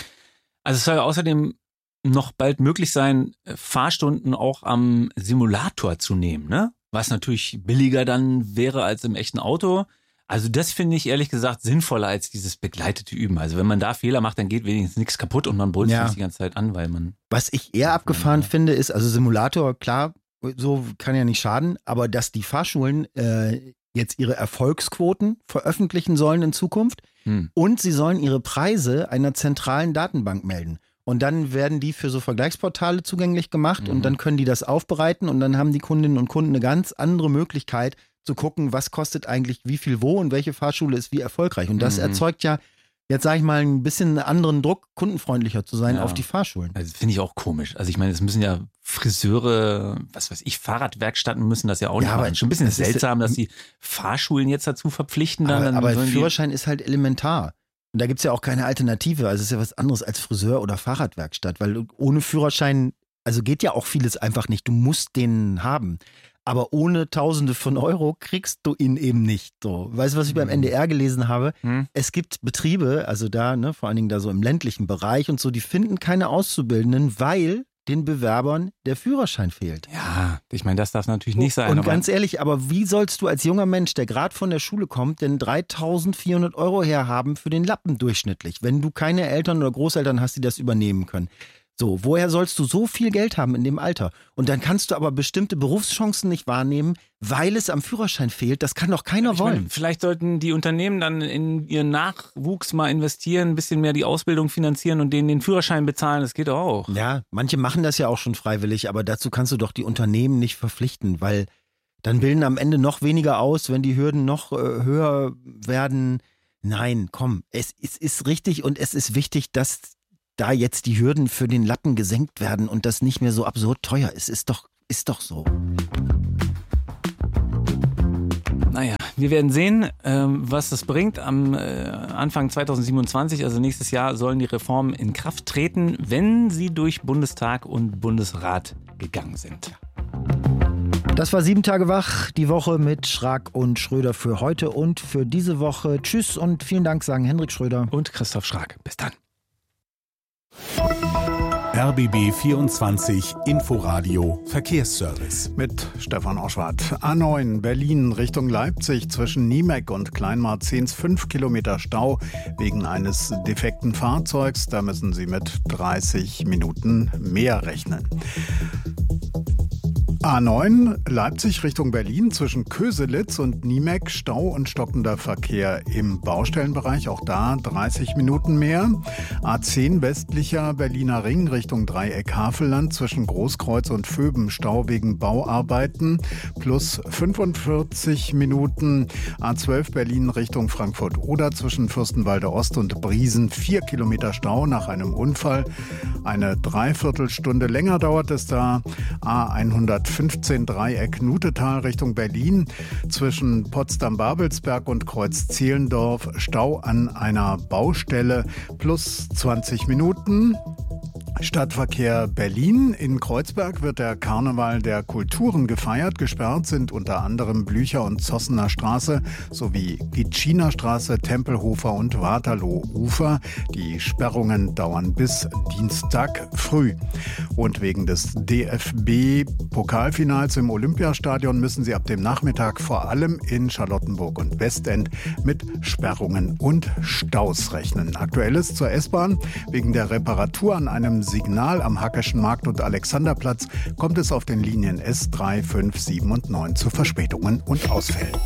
Also es soll außerdem noch bald möglich sein, Fahrstunden auch am Simulator zu nehmen, ne? Was natürlich billiger dann wäre als im echten Auto. Also das finde ich ehrlich gesagt sinnvoller als dieses begleitete Üben. Also wenn man da Fehler macht, dann geht wenigstens nichts kaputt und man brüllt sich ja. nicht die ganze Zeit an, weil man... Was ich eher abgefahren ja. finde, ist, also Simulator, klar, so kann ja nicht schaden, aber dass die Fahrschulen äh, jetzt ihre Erfolgsquoten veröffentlichen sollen in Zukunft hm. und sie sollen ihre Preise einer zentralen Datenbank melden. Und dann werden die für so Vergleichsportale zugänglich gemacht mhm. und dann können die das aufbereiten und dann haben die Kundinnen und Kunden eine ganz andere Möglichkeit zu gucken, was kostet eigentlich wie viel wo und welche Fahrschule ist wie erfolgreich. Und das mhm. erzeugt ja, jetzt sage ich mal, ein bisschen anderen Druck, kundenfreundlicher zu sein ja. auf die Fahrschulen. Also finde ich auch komisch. Also ich meine, es müssen ja Friseure, was weiß ich, Fahrradwerkstatten müssen das ja auch ja, nicht machen. Schon ein bisschen seltsam, dass die Fahrschulen jetzt dazu verpflichten. Dann, aber dann aber Führerschein ist halt elementar. Und da gibt es ja auch keine Alternative. Also es ist ja was anderes als Friseur oder Fahrradwerkstatt, weil ohne Führerschein, also geht ja auch vieles einfach nicht. Du musst den haben. Aber ohne Tausende von Euro kriegst du ihn eben nicht. So. Weißt du, was ich beim N D R gelesen habe? Hm. Es gibt Betriebe, also da, ne, vor allen Dingen da so im ländlichen Bereich und so, die finden keine Auszubildenden, weil den Bewerbern der Führerschein fehlt. Ja, ich meine, das darf natürlich nicht sein. Und aber ganz ehrlich, aber wie sollst du als junger Mensch, der gerade von der Schule kommt, denn dreitausendvierhundert Euro herhaben für den Lappen durchschnittlich, wenn du keine Eltern oder Großeltern hast, die das übernehmen können? So, woher sollst du so viel Geld haben in dem Alter? Und dann kannst du aber bestimmte Berufschancen nicht wahrnehmen, weil es am Führerschein fehlt. Das kann doch keiner ich wollen. Meine, vielleicht sollten die Unternehmen dann in ihren Nachwuchs mal investieren, ein bisschen mehr die Ausbildung finanzieren und denen den Führerschein bezahlen. Das geht auch. Ja, manche machen das ja auch schon freiwillig, aber dazu kannst du doch die Unternehmen nicht verpflichten, weil dann bilden am Ende noch weniger aus, wenn die Hürden noch äh, höher werden. Nein, komm, es, es ist richtig und es ist wichtig, dass da jetzt die Hürden für den Lappen gesenkt werden und das nicht mehr so absurd teuer ist. Ist doch, ist doch so. Naja, wir werden sehen, was das bringt. Am Anfang zweitausendsiebenundzwanzig, also nächstes Jahr, sollen die Reformen in Kraft treten, wenn sie durch Bundestag und Bundesrat gegangen sind. Das war sieben Tage wach, die Woche mit Schrag und Schröder für heute und für diese Woche. Tschüss und vielen Dank, sagen Hendrik Schröder und Christoph Schrag. Bis dann. R B B vierundzwanzig Inforadio Verkehrsservice. Mit Stefan Oschwart. A neun Berlin Richtung Leipzig zwischen Niemeck und Kleinmarzens fünf Kilometer Stau wegen eines defekten Fahrzeugs. Da müssen Sie mit dreißig Minuten mehr rechnen. A neun Leipzig Richtung Berlin zwischen Köselitz und Niemeck Stau und stockender Verkehr im Baustellenbereich, auch da dreißig Minuten mehr. A zehn westlicher Berliner Ring Richtung Dreieck Havelland zwischen Großkreuz und Vöben Stau wegen Bauarbeiten plus fünfundvierzig Minuten. A zwölf Berlin Richtung Frankfurt-Oder zwischen Fürstenwalde Ost und Briesen vier Kilometer Stau nach einem Unfall. Eine Dreiviertelstunde länger dauert es da. A hundertfünfzehn Dreieck Nutetal Richtung Berlin zwischen Potsdam-Babelsberg und Kreuz-Zehlendorf Stau an einer Baustelle plus zwanzig Minuten. Stadtverkehr Berlin. In Kreuzberg wird der Karneval der Kulturen gefeiert. Gesperrt sind unter anderem Blücher- und Zossener Straße sowie Gitschiner Straße, Tempelhofer und Waterloo-Ufer. Die Sperrungen dauern bis Dienstag früh. Und wegen des D F B-Pokalfinals im Olympiastadion müssen Sie ab dem Nachmittag vor allem in Charlottenburg und Westend mit Sperrungen und Staus rechnen. Aktuelles zur S-Bahn. Wegen der Reparatur an einem Signal am Hackeschen Markt und Alexanderplatz kommt es auf den Linien S drei, fünf, sieben und neun zu Verspätungen und Ausfällen.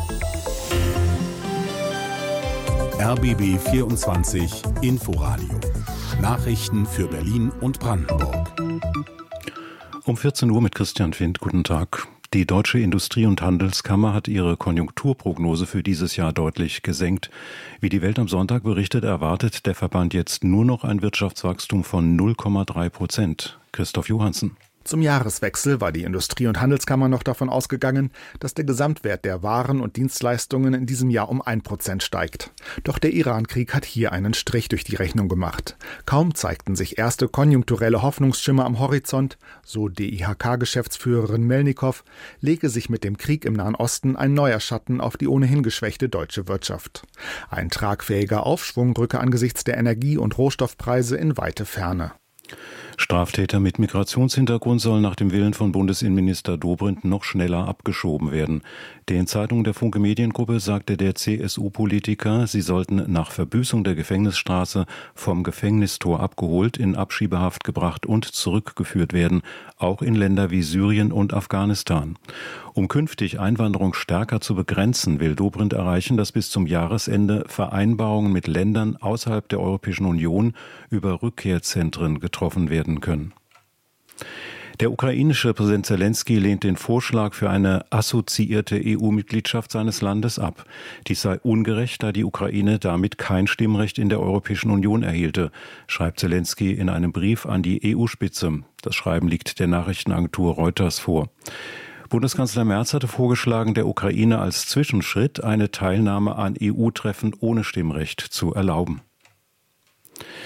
R B B vierundzwanzig Inforadio. Nachrichten für Berlin und Brandenburg. Um vierzehn Uhr mit Christian Findt. Guten Tag. Die Deutsche Industrie- und Handelskammer hat ihre Konjunkturprognose für dieses Jahr deutlich gesenkt. Wie die Welt am Sonntag berichtet, erwartet der Verband jetzt nur noch ein Wirtschaftswachstum von null Komma drei Prozent. Christoph Johansen. Zum Jahreswechsel war die Industrie- und Handelskammer noch davon ausgegangen, dass der Gesamtwert der Waren und Dienstleistungen in diesem Jahr um ein Prozent steigt. Doch der Iran-Krieg hat hier einen Strich durch die Rechnung gemacht. Kaum zeigten sich erste konjunkturelle Hoffnungsschimmer am Horizont, so D I H K-Geschäftsführerin Melnikow, lege sich mit dem Krieg im Nahen Osten ein neuer Schatten auf die ohnehin geschwächte deutsche Wirtschaft. Ein tragfähiger Aufschwung rücke angesichts der Energie- und Rohstoffpreise in weite Ferne. Straftäter mit Migrationshintergrund sollen nach dem Willen von Bundesinnenminister Dobrindt noch schneller abgeschoben werden. Den Zeitungen der Funke Mediengruppe sagte der C S U-Politiker, sie sollten nach Verbüßung der Gefängnisstraße vom Gefängnistor abgeholt, in Abschiebehaft gebracht und zurückgeführt werden, auch in Länder wie Syrien und Afghanistan. Um künftig Einwanderung stärker zu begrenzen, will Dobrindt erreichen, dass bis zum Jahresende Vereinbarungen mit Ländern außerhalb der Europäischen Union über Rückkehrzentren getroffen werden können. Der ukrainische Präsident Zelensky lehnt den Vorschlag für eine assoziierte E U-Mitgliedschaft seines Landes ab. Dies sei ungerecht, da die Ukraine damit kein Stimmrecht in der Europäischen Union erhielte, schreibt Zelensky in einem Brief an die E U-Spitze. Das Schreiben liegt der Nachrichtenagentur Reuters vor. Bundeskanzler Merz hatte vorgeschlagen, der Ukraine als Zwischenschritt eine Teilnahme an E U-Treffen ohne Stimmrecht zu erlauben.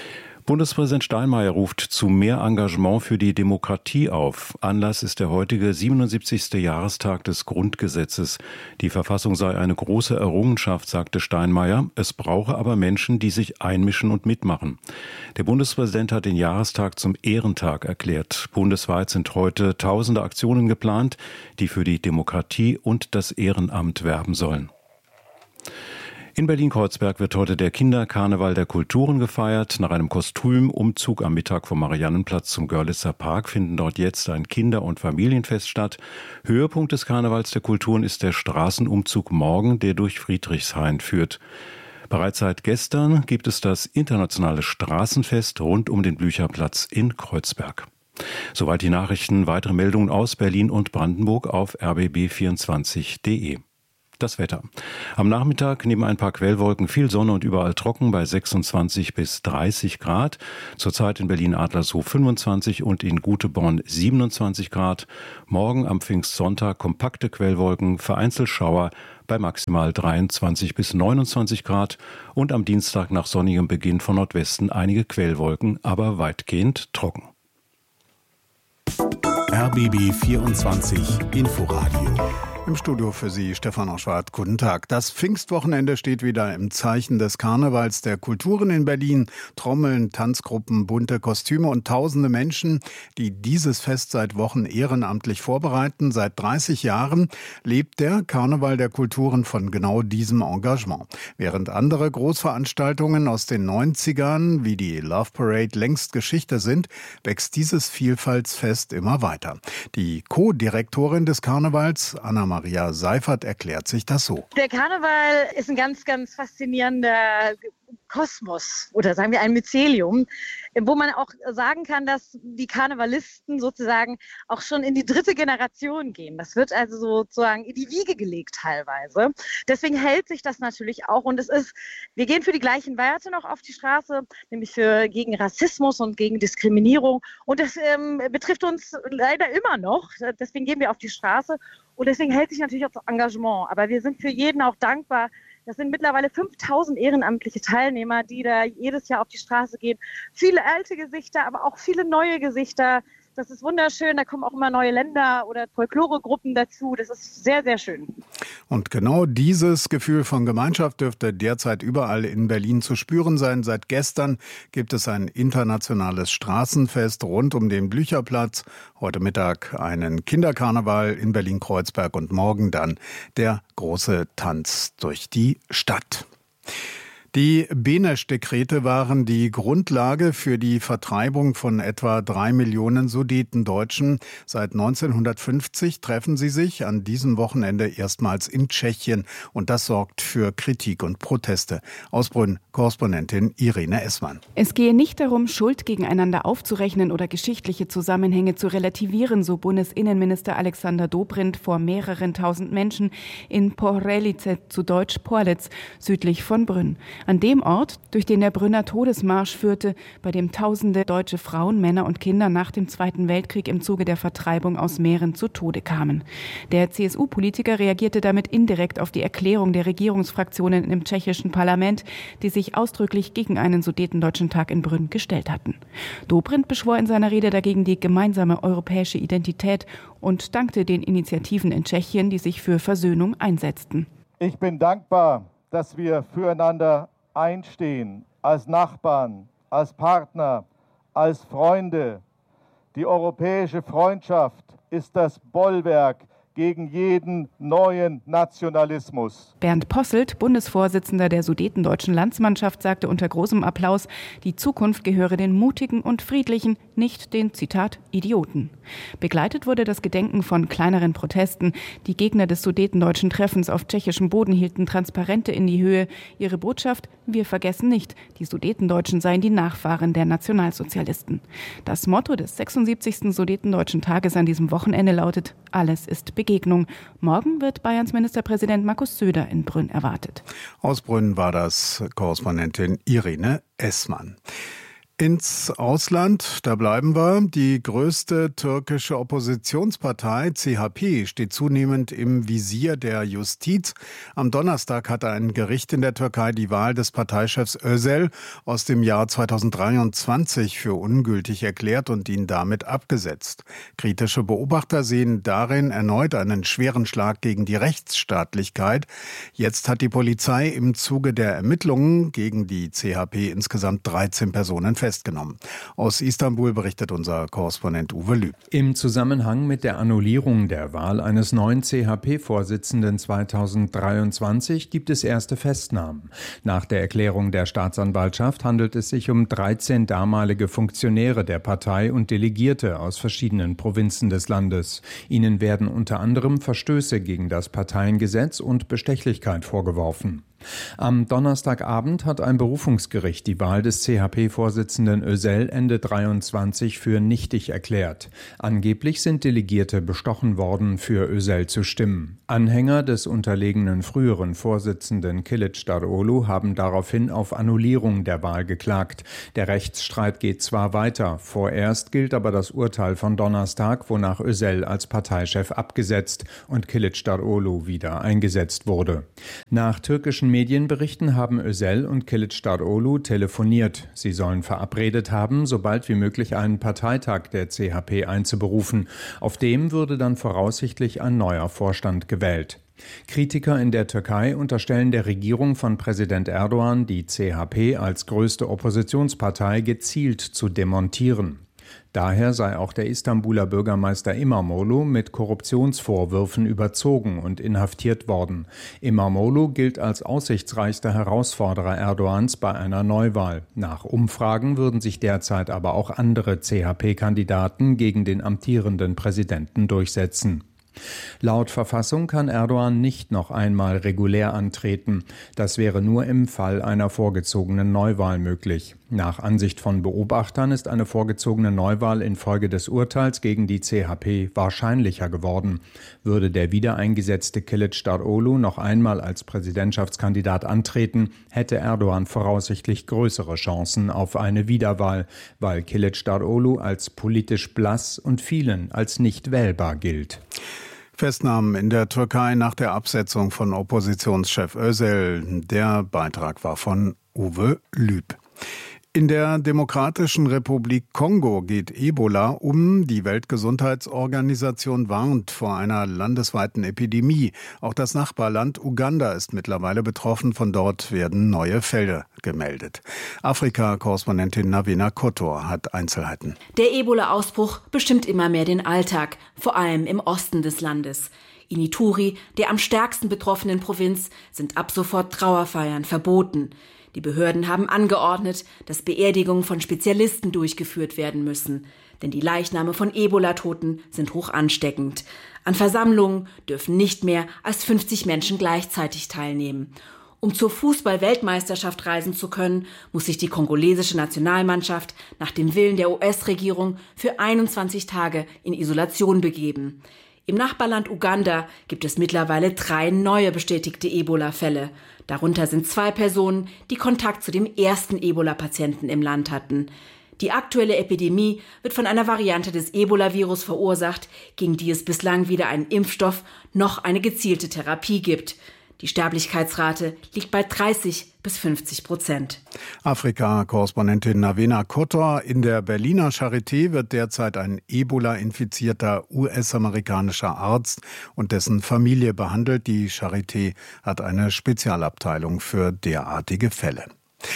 Bundespräsident Steinmeier ruft zu mehr Engagement für die Demokratie auf. Anlass ist der heutige siebenundsiebzigste Jahrestag des Grundgesetzes. Die Verfassung sei eine große Errungenschaft, sagte Steinmeier. Es brauche aber Menschen, die sich einmischen und mitmachen. Der Bundespräsident hat den Jahrestag zum Ehrentag erklärt. Bundesweit sind heute tausende Aktionen geplant, die für die Demokratie und das Ehrenamt werben sollen. In Berlin-Kreuzberg wird heute der Kinderkarneval der Kulturen gefeiert. Nach einem Kostümumzug am Mittag vom Mariannenplatz zum Görlitzer Park finden dort jetzt ein Kinder- und Familienfest statt. Höhepunkt des Karnevals der Kulturen ist der Straßenumzug morgen, der durch Friedrichshain führt. Bereits seit gestern gibt es das internationale Straßenfest rund um den Blücherplatz in Kreuzberg. Soweit die Nachrichten. Weitere Meldungen aus Berlin und Brandenburg auf r b b vierundzwanzig punkt d e. Das Wetter. Am Nachmittag neben ein paar Quellwolken viel Sonne und überall trocken bei sechsundzwanzig bis dreißig Grad. Zurzeit in Berlin-Adlershof fünfundzwanzig und in Guteborn siebenundzwanzig Grad. Morgen am Pfingstsonntag kompakte Quellwolken, vereinzelt Schauer bei maximal dreiundzwanzig bis neunundzwanzig Grad. Und am Dienstag nach sonnigem Beginn von Nordwesten einige Quellwolken, aber weitgehend trocken. R B B vierundzwanzig Inforadio. Im Studio für Sie Stefan Oschwart. Guten Tag. Das Pfingstwochenende steht wieder im Zeichen des Karnevals der Kulturen in Berlin. Trommeln, Tanzgruppen, bunte Kostüme und tausende Menschen, die dieses Fest seit Wochen ehrenamtlich vorbereiten. Seit dreißig Jahren lebt der Karneval der Kulturen von genau diesem Engagement. Während andere Großveranstaltungen aus den neunzigern wie die Love Parade längst Geschichte sind, wächst dieses Vielfaltsfest immer weiter. Die Co-Direktorin des Karnevals, Anna Maria Seifert, erklärt sich das so. Der Karneval ist ein ganz, ganz faszinierender Kosmos oder sagen wir ein Mycelium, wo man auch sagen kann, dass die Karnevalisten sozusagen auch schon in die dritte Generation gehen. Das wird also sozusagen in die Wiege gelegt teilweise. Deswegen hält sich das natürlich auch und es ist, wir gehen für die gleichen Werte noch auf die Straße, nämlich für gegen Rassismus und gegen Diskriminierung und das ähm, betrifft uns leider immer noch. Deswegen gehen wir auf die Straße und deswegen hält sich natürlich auch das Engagement. Aber wir sind für jeden auch dankbar. Das sind mittlerweile fünftausend ehrenamtliche Teilnehmer, die da jedes Jahr auf die Straße gehen. Viele alte Gesichter, aber auch viele neue Gesichter. Das ist wunderschön. Da kommen auch immer neue Länder oder Folkloregruppen dazu. Das ist sehr, sehr schön. Und genau dieses Gefühl von Gemeinschaft dürfte derzeit überall in Berlin zu spüren sein. Seit gestern gibt es ein internationales Straßenfest rund um den Blücherplatz. Heute Mittag einen Kinderkarneval in Berlin-Kreuzberg und morgen dann der große Tanz durch die Stadt. Die Benesch-Dekrete waren die Grundlage für die Vertreibung von etwa drei Millionen Sudetendeutschen. Seit neunzehnhundertfünfzig treffen sie sich an diesem Wochenende erstmals in Tschechien. Und das sorgt für Kritik und Proteste. Aus Brünn, Korrespondentin Irene Essmann. Es gehe nicht darum, Schuld gegeneinander aufzurechnen oder geschichtliche Zusammenhänge zu relativieren, so Bundesinnenminister Alexander Dobrindt vor mehreren tausend Menschen in Porelice, zu Deutsch Porlitz, südlich von Brünn. An dem Ort, durch den der Brünner Todesmarsch führte, bei dem tausende deutsche Frauen, Männer und Kinder nach dem Zweiten Weltkrieg im Zuge der Vertreibung aus Mähren zu Tode kamen. Der C S U-Politiker reagierte damit indirekt auf die Erklärung der Regierungsfraktionen im tschechischen Parlament, die sich ausdrücklich gegen einen Sudetendeutschen Tag in Brünn gestellt hatten. Dobrindt beschwor in seiner Rede dagegen die gemeinsame europäische Identität und dankte den Initiativen in Tschechien, die sich für Versöhnung einsetzten. Ich bin dankbar, dass wir füreinander einstehen, als Nachbarn, als Partner, als Freunde. Die europäische Freundschaft ist das Bollwerk gegen jeden neuen Nationalismus. Bernd Posselt, Bundesvorsitzender der Sudetendeutschen Landsmannschaft, sagte unter großem Applaus, die Zukunft gehöre den Mutigen und Friedlichen, nicht den, Zitat, Idioten. Begleitet wurde das Gedenken von kleineren Protesten. Die Gegner des Sudetendeutschen Treffens auf tschechischem Boden hielten Transparente in die Höhe. Ihre Botschaft: Wir vergessen nicht, die Sudetendeutschen seien die Nachfahren der Nationalsozialisten. Das Motto des sechsundsiebzigsten Sudetendeutschen Tages an diesem Wochenende lautet: Alles ist Begegnung. Morgen wird Bayerns Ministerpräsident Markus Söder in Brünn erwartet. Aus Brünn war das Korrespondentin Irene Essmann. Ins Ausland, da bleiben wir. Die größte türkische Oppositionspartei C H P steht zunehmend im Visier der Justiz. Am Donnerstag hatte ein Gericht in der Türkei die Wahl des Parteichefs Özel aus dem Jahr zweitausenddreiundzwanzig für ungültig erklärt und ihn damit abgesetzt. Kritische Beobachter sehen darin erneut einen schweren Schlag gegen die Rechtsstaatlichkeit. Jetzt hat die Polizei im Zuge der Ermittlungen gegen die C H P insgesamt dreizehn Personen festgenommen. Aus Istanbul berichtet unser Korrespondent Uwe Lüb. Im Zusammenhang mit der Annullierung der Wahl eines neuen C H P-Vorsitzenden zweitausenddreiundzwanzig gibt es erste Festnahmen. Nach der Erklärung der Staatsanwaltschaft handelt es sich um dreizehn damalige Funktionäre der Partei und Delegierte aus verschiedenen Provinzen des Landes. Ihnen werden unter anderem Verstöße gegen das Parteiengesetz und Bestechlichkeit vorgeworfen. Am Donnerstagabend hat ein Berufungsgericht die Wahl des C H P-Vorsitzenden Özel Ende dreiundzwanzig für nichtig erklärt. Angeblich sind Delegierte bestochen worden, für Özel zu stimmen. Anhänger des unterlegenen früheren Vorsitzenden Kılıçdaroğlu haben daraufhin auf Annullierung der Wahl geklagt. Der Rechtsstreit geht zwar weiter, vorerst gilt aber das Urteil von Donnerstag, wonach Özel als Parteichef abgesetzt und Kılıçdaroğlu wieder eingesetzt wurde. Nach türkischen Medienberichten haben Özel und Kılıçdaroğlu telefoniert. Sie sollen verabredet haben, sobald wie möglich einen Parteitag der C H P einzuberufen. Auf dem würde dann voraussichtlich ein neuer Vorstand gewählt. Kritiker in der Türkei unterstellen der Regierung von Präsident Erdogan, die C H P als größte Oppositionspartei gezielt zu demontieren. Daher sei auch der Istanbuler Bürgermeister İmamoğlu mit Korruptionsvorwürfen überzogen und inhaftiert worden. İmamoğlu gilt als aussichtsreichster Herausforderer Erdogans bei einer Neuwahl. Nach Umfragen würden sich derzeit aber auch andere C H P-Kandidaten gegen den amtierenden Präsidenten durchsetzen. Laut Verfassung kann Erdogan nicht noch einmal regulär antreten. Das wäre nur im Fall einer vorgezogenen Neuwahl möglich. Nach Ansicht von Beobachtern ist eine vorgezogene Neuwahl infolge des Urteils gegen die C H P wahrscheinlicher geworden. Würde der wiedereingesetzte Kılıçdaroğlu noch einmal als Präsidentschaftskandidat antreten, hätte Erdogan voraussichtlich größere Chancen auf eine Wiederwahl, weil Kılıçdaroğlu als politisch blass und vielen als nicht wählbar gilt. Festnahmen in der Türkei nach der Absetzung von Oppositionschef Özel. Der Beitrag war von Uwe Lüb. In der Demokratischen Republik Kongo geht Ebola um. Die Weltgesundheitsorganisation warnt vor einer landesweiten Epidemie. Auch das Nachbarland Uganda ist mittlerweile betroffen. Von dort werden neue Fälle gemeldet. Afrika-Korrespondentin Navina Kotor hat Einzelheiten. Der Ebola-Ausbruch bestimmt immer mehr den Alltag, vor allem im Osten des Landes. In Ituri, der am stärksten betroffenen Provinz, sind ab sofort Trauerfeiern verboten. Die Behörden haben angeordnet, dass Beerdigungen von Spezialisten durchgeführt werden müssen. Denn die Leichname von Ebola-Toten sind hoch ansteckend. An Versammlungen dürfen nicht mehr als fünfzig Menschen gleichzeitig teilnehmen. Um zur Fußball-Weltmeisterschaft reisen zu können, muss sich die kongolesische Nationalmannschaft nach dem Willen der U S-Regierung für einundzwanzig Tage in Isolation begeben. Im Nachbarland Uganda gibt es mittlerweile drei neue bestätigte Ebola-Fälle. Darunter sind zwei Personen, die Kontakt zu dem ersten Ebola-Patienten im Land hatten. Die aktuelle Epidemie wird von einer Variante des Ebola-Virus verursacht, gegen die es bislang weder einen Impfstoff noch eine gezielte Therapie gibt. Die Sterblichkeitsrate liegt bei dreißig bis fünfzig Prozent. Afrika-Korrespondentin Navina Kotor. In der Berliner Charité wird derzeit ein Ebola-infizierter U S-amerikanischer Arzt und dessen Familie behandelt. Die Charité hat eine Spezialabteilung für derartige Fälle.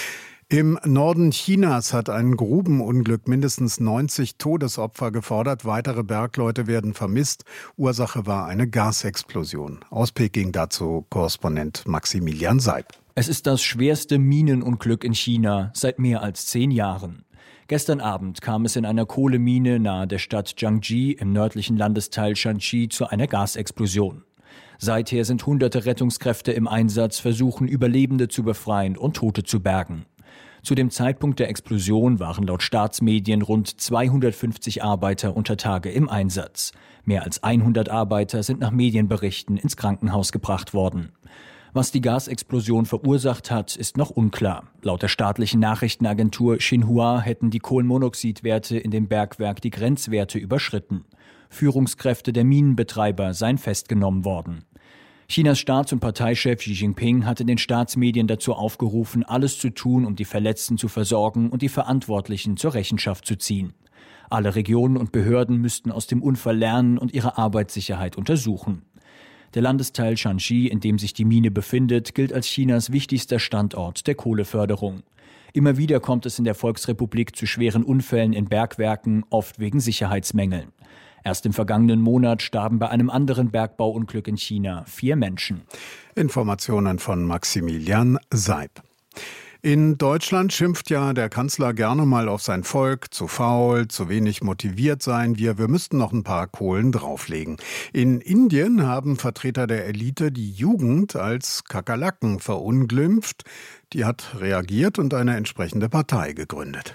Im Norden Chinas hat ein Grubenunglück mindestens neunzig Todesopfer gefordert. Weitere Bergleute werden vermisst. Ursache war eine Gasexplosion. Aus Peking dazu Korrespondent Maximilian Seib. Es ist das schwerste Minenunglück in China seit mehr als zehn Jahren. Gestern Abend kam es in einer Kohlemine nahe der Stadt Jiangji im nördlichen Landesteil Shanxi zu einer Gasexplosion. Seither sind hunderte Rettungskräfte im Einsatz, versuchen Überlebende zu befreien und Tote zu bergen. Zu dem Zeitpunkt der Explosion waren laut Staatsmedien rund zweihundertfünfzig Arbeiter unter Tage im Einsatz. Mehr als hundert Arbeiter sind nach Medienberichten ins Krankenhaus gebracht worden. Was die Gasexplosion verursacht hat, ist noch unklar. Laut der staatlichen Nachrichtenagentur Xinhua hätten die Kohlenmonoxidwerte in dem Bergwerk die Grenzwerte überschritten. Führungskräfte der Minenbetreiber seien festgenommen worden. Chinas Staats- und Parteichef Xi Jinping hatte den Staatsmedien dazu aufgerufen, alles zu tun, um die Verletzten zu versorgen und die Verantwortlichen zur Rechenschaft zu ziehen. Alle Regionen und Behörden müssten aus dem Unfall lernen und ihre Arbeitssicherheit untersuchen. Der Landesteil Shanxi, in dem sich die Mine befindet, gilt als Chinas wichtigster Standort der Kohleförderung. Immer wieder kommt es in der Volksrepublik zu schweren Unfällen in Bergwerken, oft wegen Sicherheitsmängeln. Erst im vergangenen Monat starben bei einem anderen Bergbauunglück in China vier Menschen. Informationen von Maximilian Seib. In Deutschland schimpft ja der Kanzler gerne mal auf sein Volk, zu faul, zu wenig motiviert seien wir, wir müssten noch ein paar Kohlen drauflegen. In Indien haben Vertreter der Elite die Jugend als Kakerlaken verunglimpft. Die hat reagiert und eine entsprechende Partei gegründet.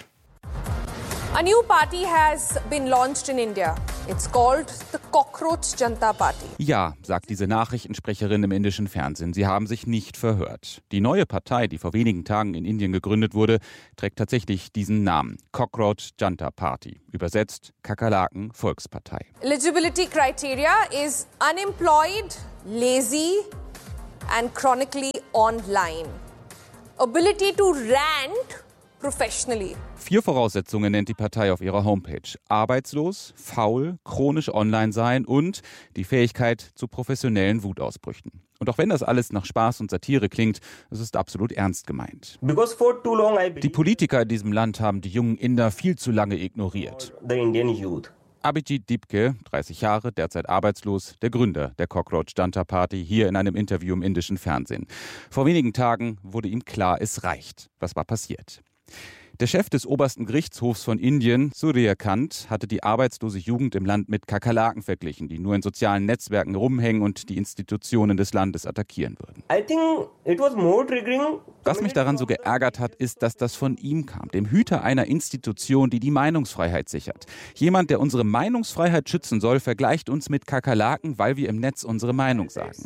A new party has been launched in India. It's called the Cockroach Janta Party. Ja, sagt diese Nachrichtensprecherin im indischen Fernsehen. Sie haben sich nicht verhört. Die neue Partei, die vor wenigen Tagen in Indien gegründet wurde, trägt tatsächlich diesen Namen. Cockroach Janta Party. Übersetzt Kakerlaken Volkspartei. Eligibility criteria is unemployed, lazy and chronically online. Ability to rant professionally. Vier Voraussetzungen nennt die Partei auf ihrer Homepage. Arbeitslos, faul, chronisch online sein und die Fähigkeit zu professionellen Wutausbrüchen. Und auch wenn das alles nach Spaß und Satire klingt, es ist absolut ernst gemeint. Die Politiker in diesem Land haben die jungen Inder viel zu lange ignoriert. Abhijit Dipke, dreißig Jahre, derzeit arbeitslos, der Gründer der Cockroach Janta Party, hier in einem Interview im indischen Fernsehen. Vor wenigen Tagen wurde ihm klar, es reicht. Was war passiert? Der Chef des obersten Gerichtshofs von Indien, Surya Kant, hatte die arbeitslose Jugend im Land mit Kakerlaken verglichen, die nur in sozialen Netzwerken rumhängen und die Institutionen des Landes attackieren würden. Was mich daran so geärgert hat, ist, dass das von ihm kam, dem Hüter einer Institution, die die Meinungsfreiheit sichert. Jemand, der unsere Meinungsfreiheit schützen soll, vergleicht uns mit Kakerlaken, weil wir im Netz unsere Meinung sagen.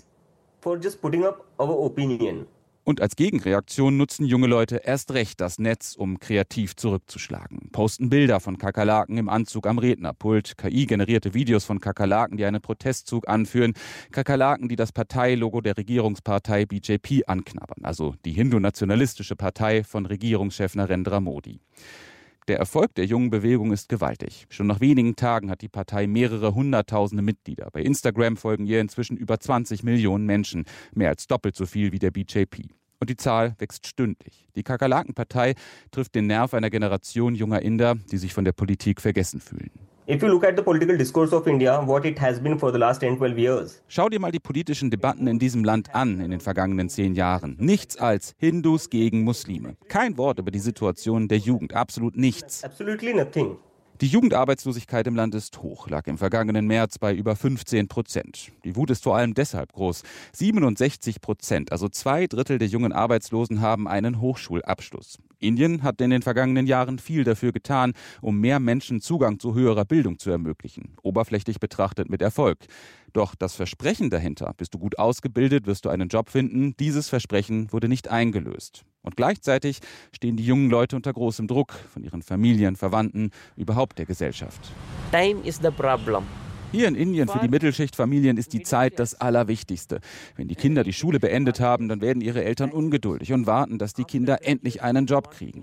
Und als Gegenreaktion nutzen junge Leute erst recht das Netz, um kreativ zurückzuschlagen. Posten Bilder von Kakerlaken im Anzug am Rednerpult, K I-generierte Videos von Kakerlaken, die einen Protestzug anführen, Kakerlaken, die das Parteilogo der Regierungspartei B J P anknabbern, also die hindu-nationalistische Partei von Regierungschef Narendra Modi. Der Erfolg der jungen Bewegung ist gewaltig. Schon nach wenigen Tagen hat die Partei mehrere hunderttausende Mitglieder. Bei Instagram folgen ihr inzwischen über zwanzig Millionen Menschen, mehr als doppelt so viel wie der B J P. Und die Zahl wächst stündlich. Die Kakerlakenpartei trifft den Nerv einer Generation junger Inder, die sich von der Politik vergessen fühlen. If you look at the political discourse of India, what it has been for the last ten to twelve years. Schau dir mal die politischen Debatten in diesem Land an in den vergangenen zehn Jahren. Nichts als Hindus gegen Muslime. Kein Wort über die Situation der Jugend. Absolut nichts. Absolutely nothing. Die Jugendarbeitslosigkeit im Land ist hoch, lag im vergangenen März bei über fünfzehn Prozent. Die Wut ist vor allem deshalb groß. siebenundsechzig Prozent, also zwei Drittel der jungen Arbeitslosen, haben einen Hochschulabschluss. Indien hat in den vergangenen Jahren viel dafür getan, um mehr Menschen Zugang zu höherer Bildung zu ermöglichen. Oberflächlich betrachtet mit Erfolg. Doch das Versprechen dahinter, bist du gut ausgebildet, wirst du einen Job finden, dieses Versprechen wurde nicht eingelöst. Und gleichzeitig stehen die jungen Leute unter großem Druck von ihren Familien, Verwandten, überhaupt der Gesellschaft. Time is the problem. Hier in Indien für die Mittelschichtfamilien ist die Zeit das Allerwichtigste. Wenn die Kinder die Schule beendet haben, dann werden ihre Eltern ungeduldig und warten, dass die Kinder endlich einen Job kriegen.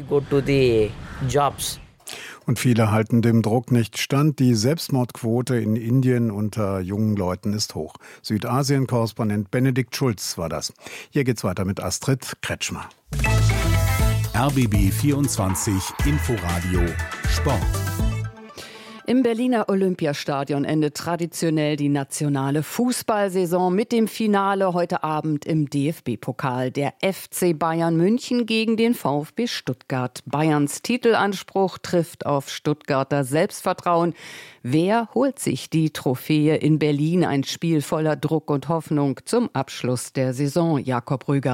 Und viele halten dem Druck nicht stand. Die Selbstmordquote in Indien unter jungen Leuten ist hoch. Südasien-Korrespondent Benedikt Schulz war das. Hier geht's weiter mit Astrid Kretschmer. R B B vierundzwanzig Inforadio Sport. Im Berliner Olympiastadion endet traditionell die nationale Fußballsaison mit dem Finale heute Abend im D F B-Pokal. Der F C Bayern München gegen den VfB Stuttgart. Bayerns Titelanspruch trifft auf Stuttgarter Selbstvertrauen. Wer holt sich die Trophäe in Berlin? Ein Spiel voller Druck und Hoffnung zum Abschluss der Saison. Jakob Rüger.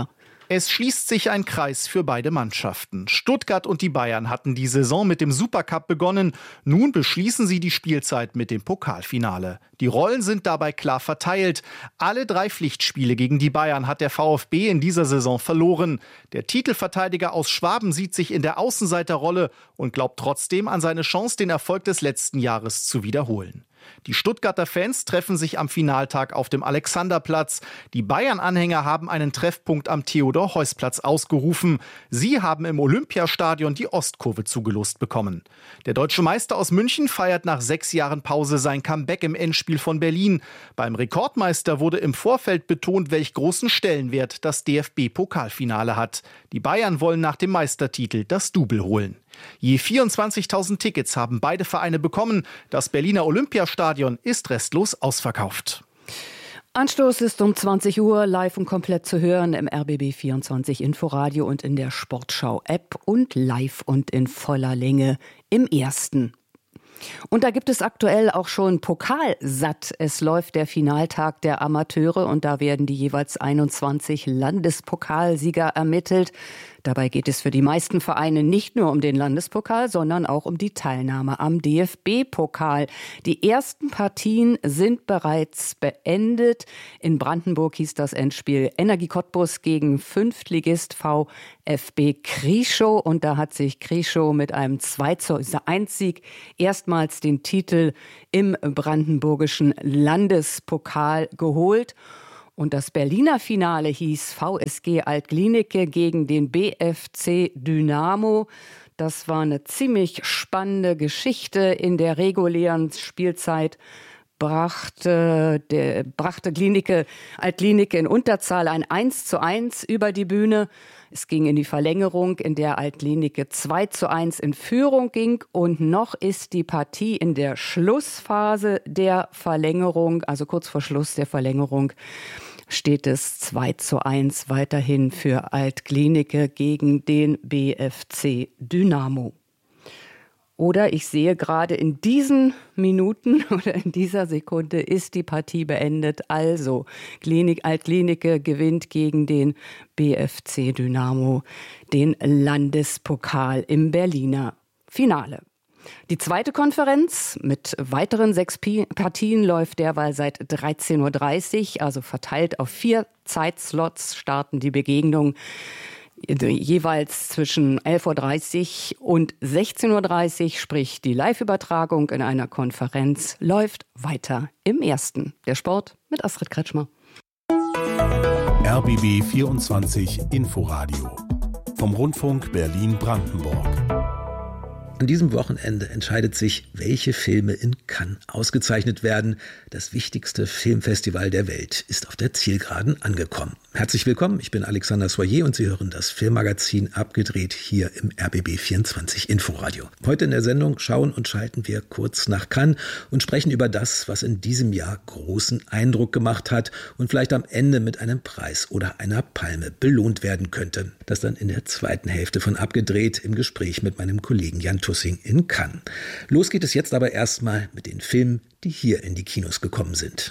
Es schließt sich ein Kreis für beide Mannschaften. Stuttgart und die Bayern hatten die Saison mit dem Supercup begonnen. Nun beschließen sie die Spielzeit mit dem Pokalfinale. Die Rollen sind dabei klar verteilt. Alle drei Pflichtspiele gegen die Bayern hat der VfB in dieser Saison verloren. Der Titelverteidiger aus Schwaben sieht sich in der Außenseiterrolle und glaubt trotzdem an seine Chance, den Erfolg des letzten Jahres zu wiederholen. Die Stuttgarter Fans treffen sich am Finaltag auf dem Alexanderplatz. Die Bayern-Anhänger haben einen Treffpunkt am Theodor-Heuss-Platz ausgerufen. Sie haben im Olympiastadion die Ostkurve zugelost bekommen. Der deutsche Meister aus München feiert nach sechs Jahren Pause sein Comeback im Endspiel von Berlin. Beim Rekordmeister wurde im Vorfeld betont, welch großen Stellenwert das D F B-Pokalfinale hat. Die Bayern wollen nach dem Meistertitel das Double holen. Je vierundzwanzigtausend Tickets haben beide Vereine bekommen. Das Berliner Olympiastadion ist restlos ausverkauft. Anstoß ist um zwanzig Uhr live und komplett zu hören im R B B vierundzwanzig Inforadio und in der Sportschau-App und live und in voller Länge im Ersten. Und da gibt es aktuell auch schon Pokalsatt. Es läuft der Finaltag der Amateure und da werden die jeweils einundzwanzig Landespokalsieger ermittelt. Dabei geht es für die meisten Vereine nicht nur um den Landespokal, sondern auch um die Teilnahme am D F B-Pokal. Die ersten Partien sind bereits beendet. In Brandenburg hieß das Endspiel Energie Cottbus gegen Fünftligist VfB Krieschow. Und da hat sich Krieschow mit einem zwei zu eins Sieg erstmals den Titel im brandenburgischen Landespokal geholt. Und das Berliner Finale hieß V S G Alt-Glienicke gegen den B F C Dynamo. Das war eine ziemlich spannende Geschichte. In der regulären Spielzeit brachte, der, brachte Glienicke, Alt-Glienicke in Unterzahl ein eins zu eins über die Bühne. Es ging in die Verlängerung, in der Alt-Glienicke zwei zu eins in Führung ging. Und noch ist die Partie in der Schlussphase der Verlängerung, also kurz vor Schluss der Verlängerung, steht es zwei zu eins weiterhin für Alt-Glienicke gegen den B F C Dynamo. Oder ich sehe gerade in diesen Minuten oder in dieser Sekunde ist die Partie beendet. Also Alt-Glienicke gewinnt gegen den B F C Dynamo den Landespokal im Berliner Finale. Die zweite Konferenz mit weiteren sechs Partien läuft derweil seit dreizehn Uhr dreißig, also verteilt auf vier Zeitslots starten die Begegnungen. Jeweils zwischen elf Uhr dreißig und sechzehn Uhr dreißig, sprich die Live-Übertragung in einer Konferenz, läuft weiter im Ersten. Der Sport mit Astrid Kretschmer. R B B vierundzwanzig Inforadio vom Rundfunk Berlin-Brandenburg. An diesem Wochenende entscheidet sich, welche Filme in Cannes ausgezeichnet werden. Das wichtigste Filmfestival der Welt ist auf der Zielgeraden angekommen. Herzlich willkommen, ich bin Alexander Soyer und Sie hören das Filmmagazin Abgedreht hier im R B B vierundzwanzig Inforadio. Heute in der Sendung schauen und schalten wir kurz nach Cannes und sprechen über das, was in diesem Jahr großen Eindruck gemacht hat und vielleicht am Ende mit einem Preis oder einer Palme belohnt werden könnte. Das dann in der zweiten Hälfte von Abgedreht im Gespräch mit meinem Kollegen Jan Tussing in Cannes. Los geht es jetzt aber erstmal mit den Filmen, die hier in die Kinos gekommen sind.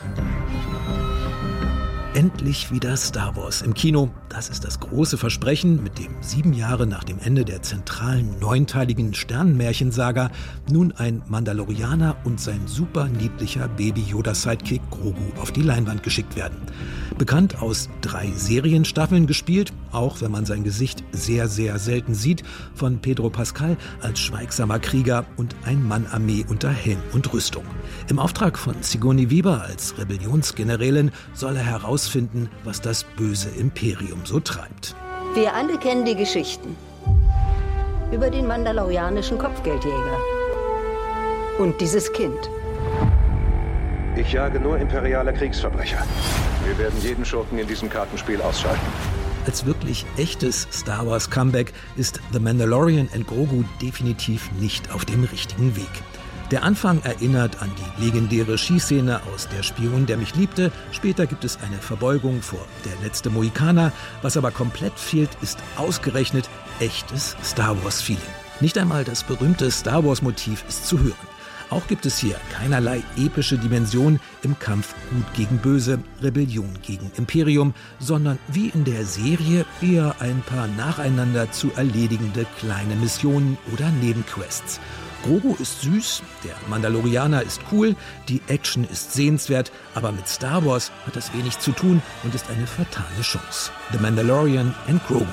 Endlich wieder Star Wars im Kino. Das ist das große Versprechen, mit dem sieben Jahre nach dem Ende der zentralen neunteiligen Sternenmärchensaga nun ein Mandalorianer und sein super niedlicher Baby-Yoda-Sidekick Grogu auf die Leinwand geschickt werden. Bekannt aus drei Serienstaffeln gespielt, auch wenn man sein Gesicht sehr, sehr selten sieht, von Pedro Pascal als schweigsamer Krieger und Ein-Mann-Armee unter Helm und Rüstung. Im Auftrag von Sigourney Weaver als Rebellionsgenerälin soll er herausfinden, was das böse Imperium so treibt. Wir alle kennen die Geschichten über den mandalorianischen Kopfgeldjäger und dieses Kind. Ich jage nur imperiale Kriegsverbrecher. Wir werden jeden Schurken in diesem Kartenspiel ausschalten. Als wirklich echtes Star Wars Comeback ist The Mandalorian and Grogu definitiv nicht auf dem richtigen Weg. Der Anfang erinnert an die legendäre Schießszene aus Der Spion, der mich liebte. Später gibt es eine Verbeugung vor Der letzte Mohikaner. Was aber komplett fehlt, ist ausgerechnet echtes Star Wars-Feeling. Nicht einmal das berühmte Star Wars-Motiv ist zu hören. Auch gibt es hier keinerlei epische Dimension im Kampf Gut gegen Böse, Rebellion gegen Imperium, sondern wie in der Serie eher ein paar nacheinander zu erledigende kleine Missionen oder Nebenquests. Grogu ist süß, der Mandalorianer ist cool, die Action ist sehenswert, aber mit Star Wars hat das wenig zu tun und ist eine fatale Chance. The Mandalorian and Grogu.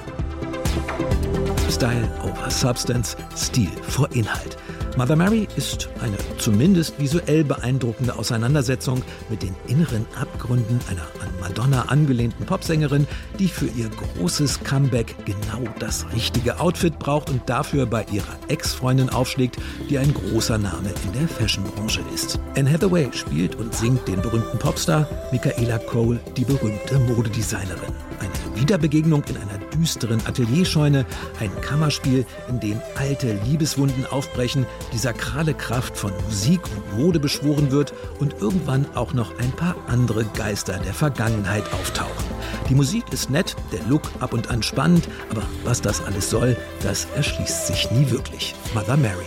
Style over Substance, Stil vor Inhalt. Mother Mary ist eine zumindest visuell beeindruckende Auseinandersetzung mit den inneren Abgründen einer an Madonna angelehnten Popsängerin, die für ihr großes Comeback genau das richtige Outfit braucht und dafür bei ihrer Ex-Freundin aufschlägt, die ein großer Name in der Fashionbranche ist. Anne Hathaway spielt und singt den berühmten Popstar, Michaela Cole die berühmte Modedesignerin. Eine Wiederbegegnung in einer düsteren Atelierscheune, ein Kammerspiel, in dem alte Liebeswunden aufbrechen, die sakrale Kraft von Musik und Mode beschworen wird und irgendwann auch noch ein paar andere Geister der Vergangenheit auftauchen. Die Musik ist nett, der Look ab und an spannend, aber was das alles soll, das erschließt sich nie wirklich. Mother Mary.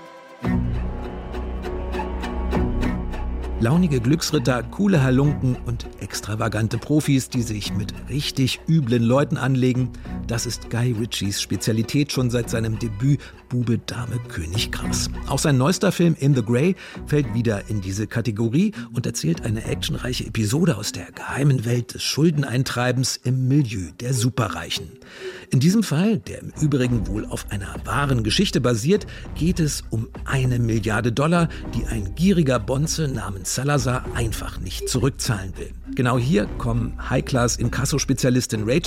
Launige Glücksritter, coole Halunken und extravagante Profis, die sich mit richtig üblen Leuten anlegen, das ist Guy Ritchies Spezialität schon seit seinem Debüt Bube, Dame, König, Gras. Auch sein neuester Film In the Grey fällt wieder in diese Kategorie und erzählt eine actionreiche Episode aus der geheimen Welt des Schuldeneintreibens im Milieu der Superreichen. In diesem Fall, der im Übrigen wohl auf einer wahren Geschichte basiert, geht es um eine Milliarde Dollar, die ein gieriger Bonze namens Salazar einfach nicht zurückzahlen will. Genau hier kommen High-Class-Inkasso-Spezialistin Rachel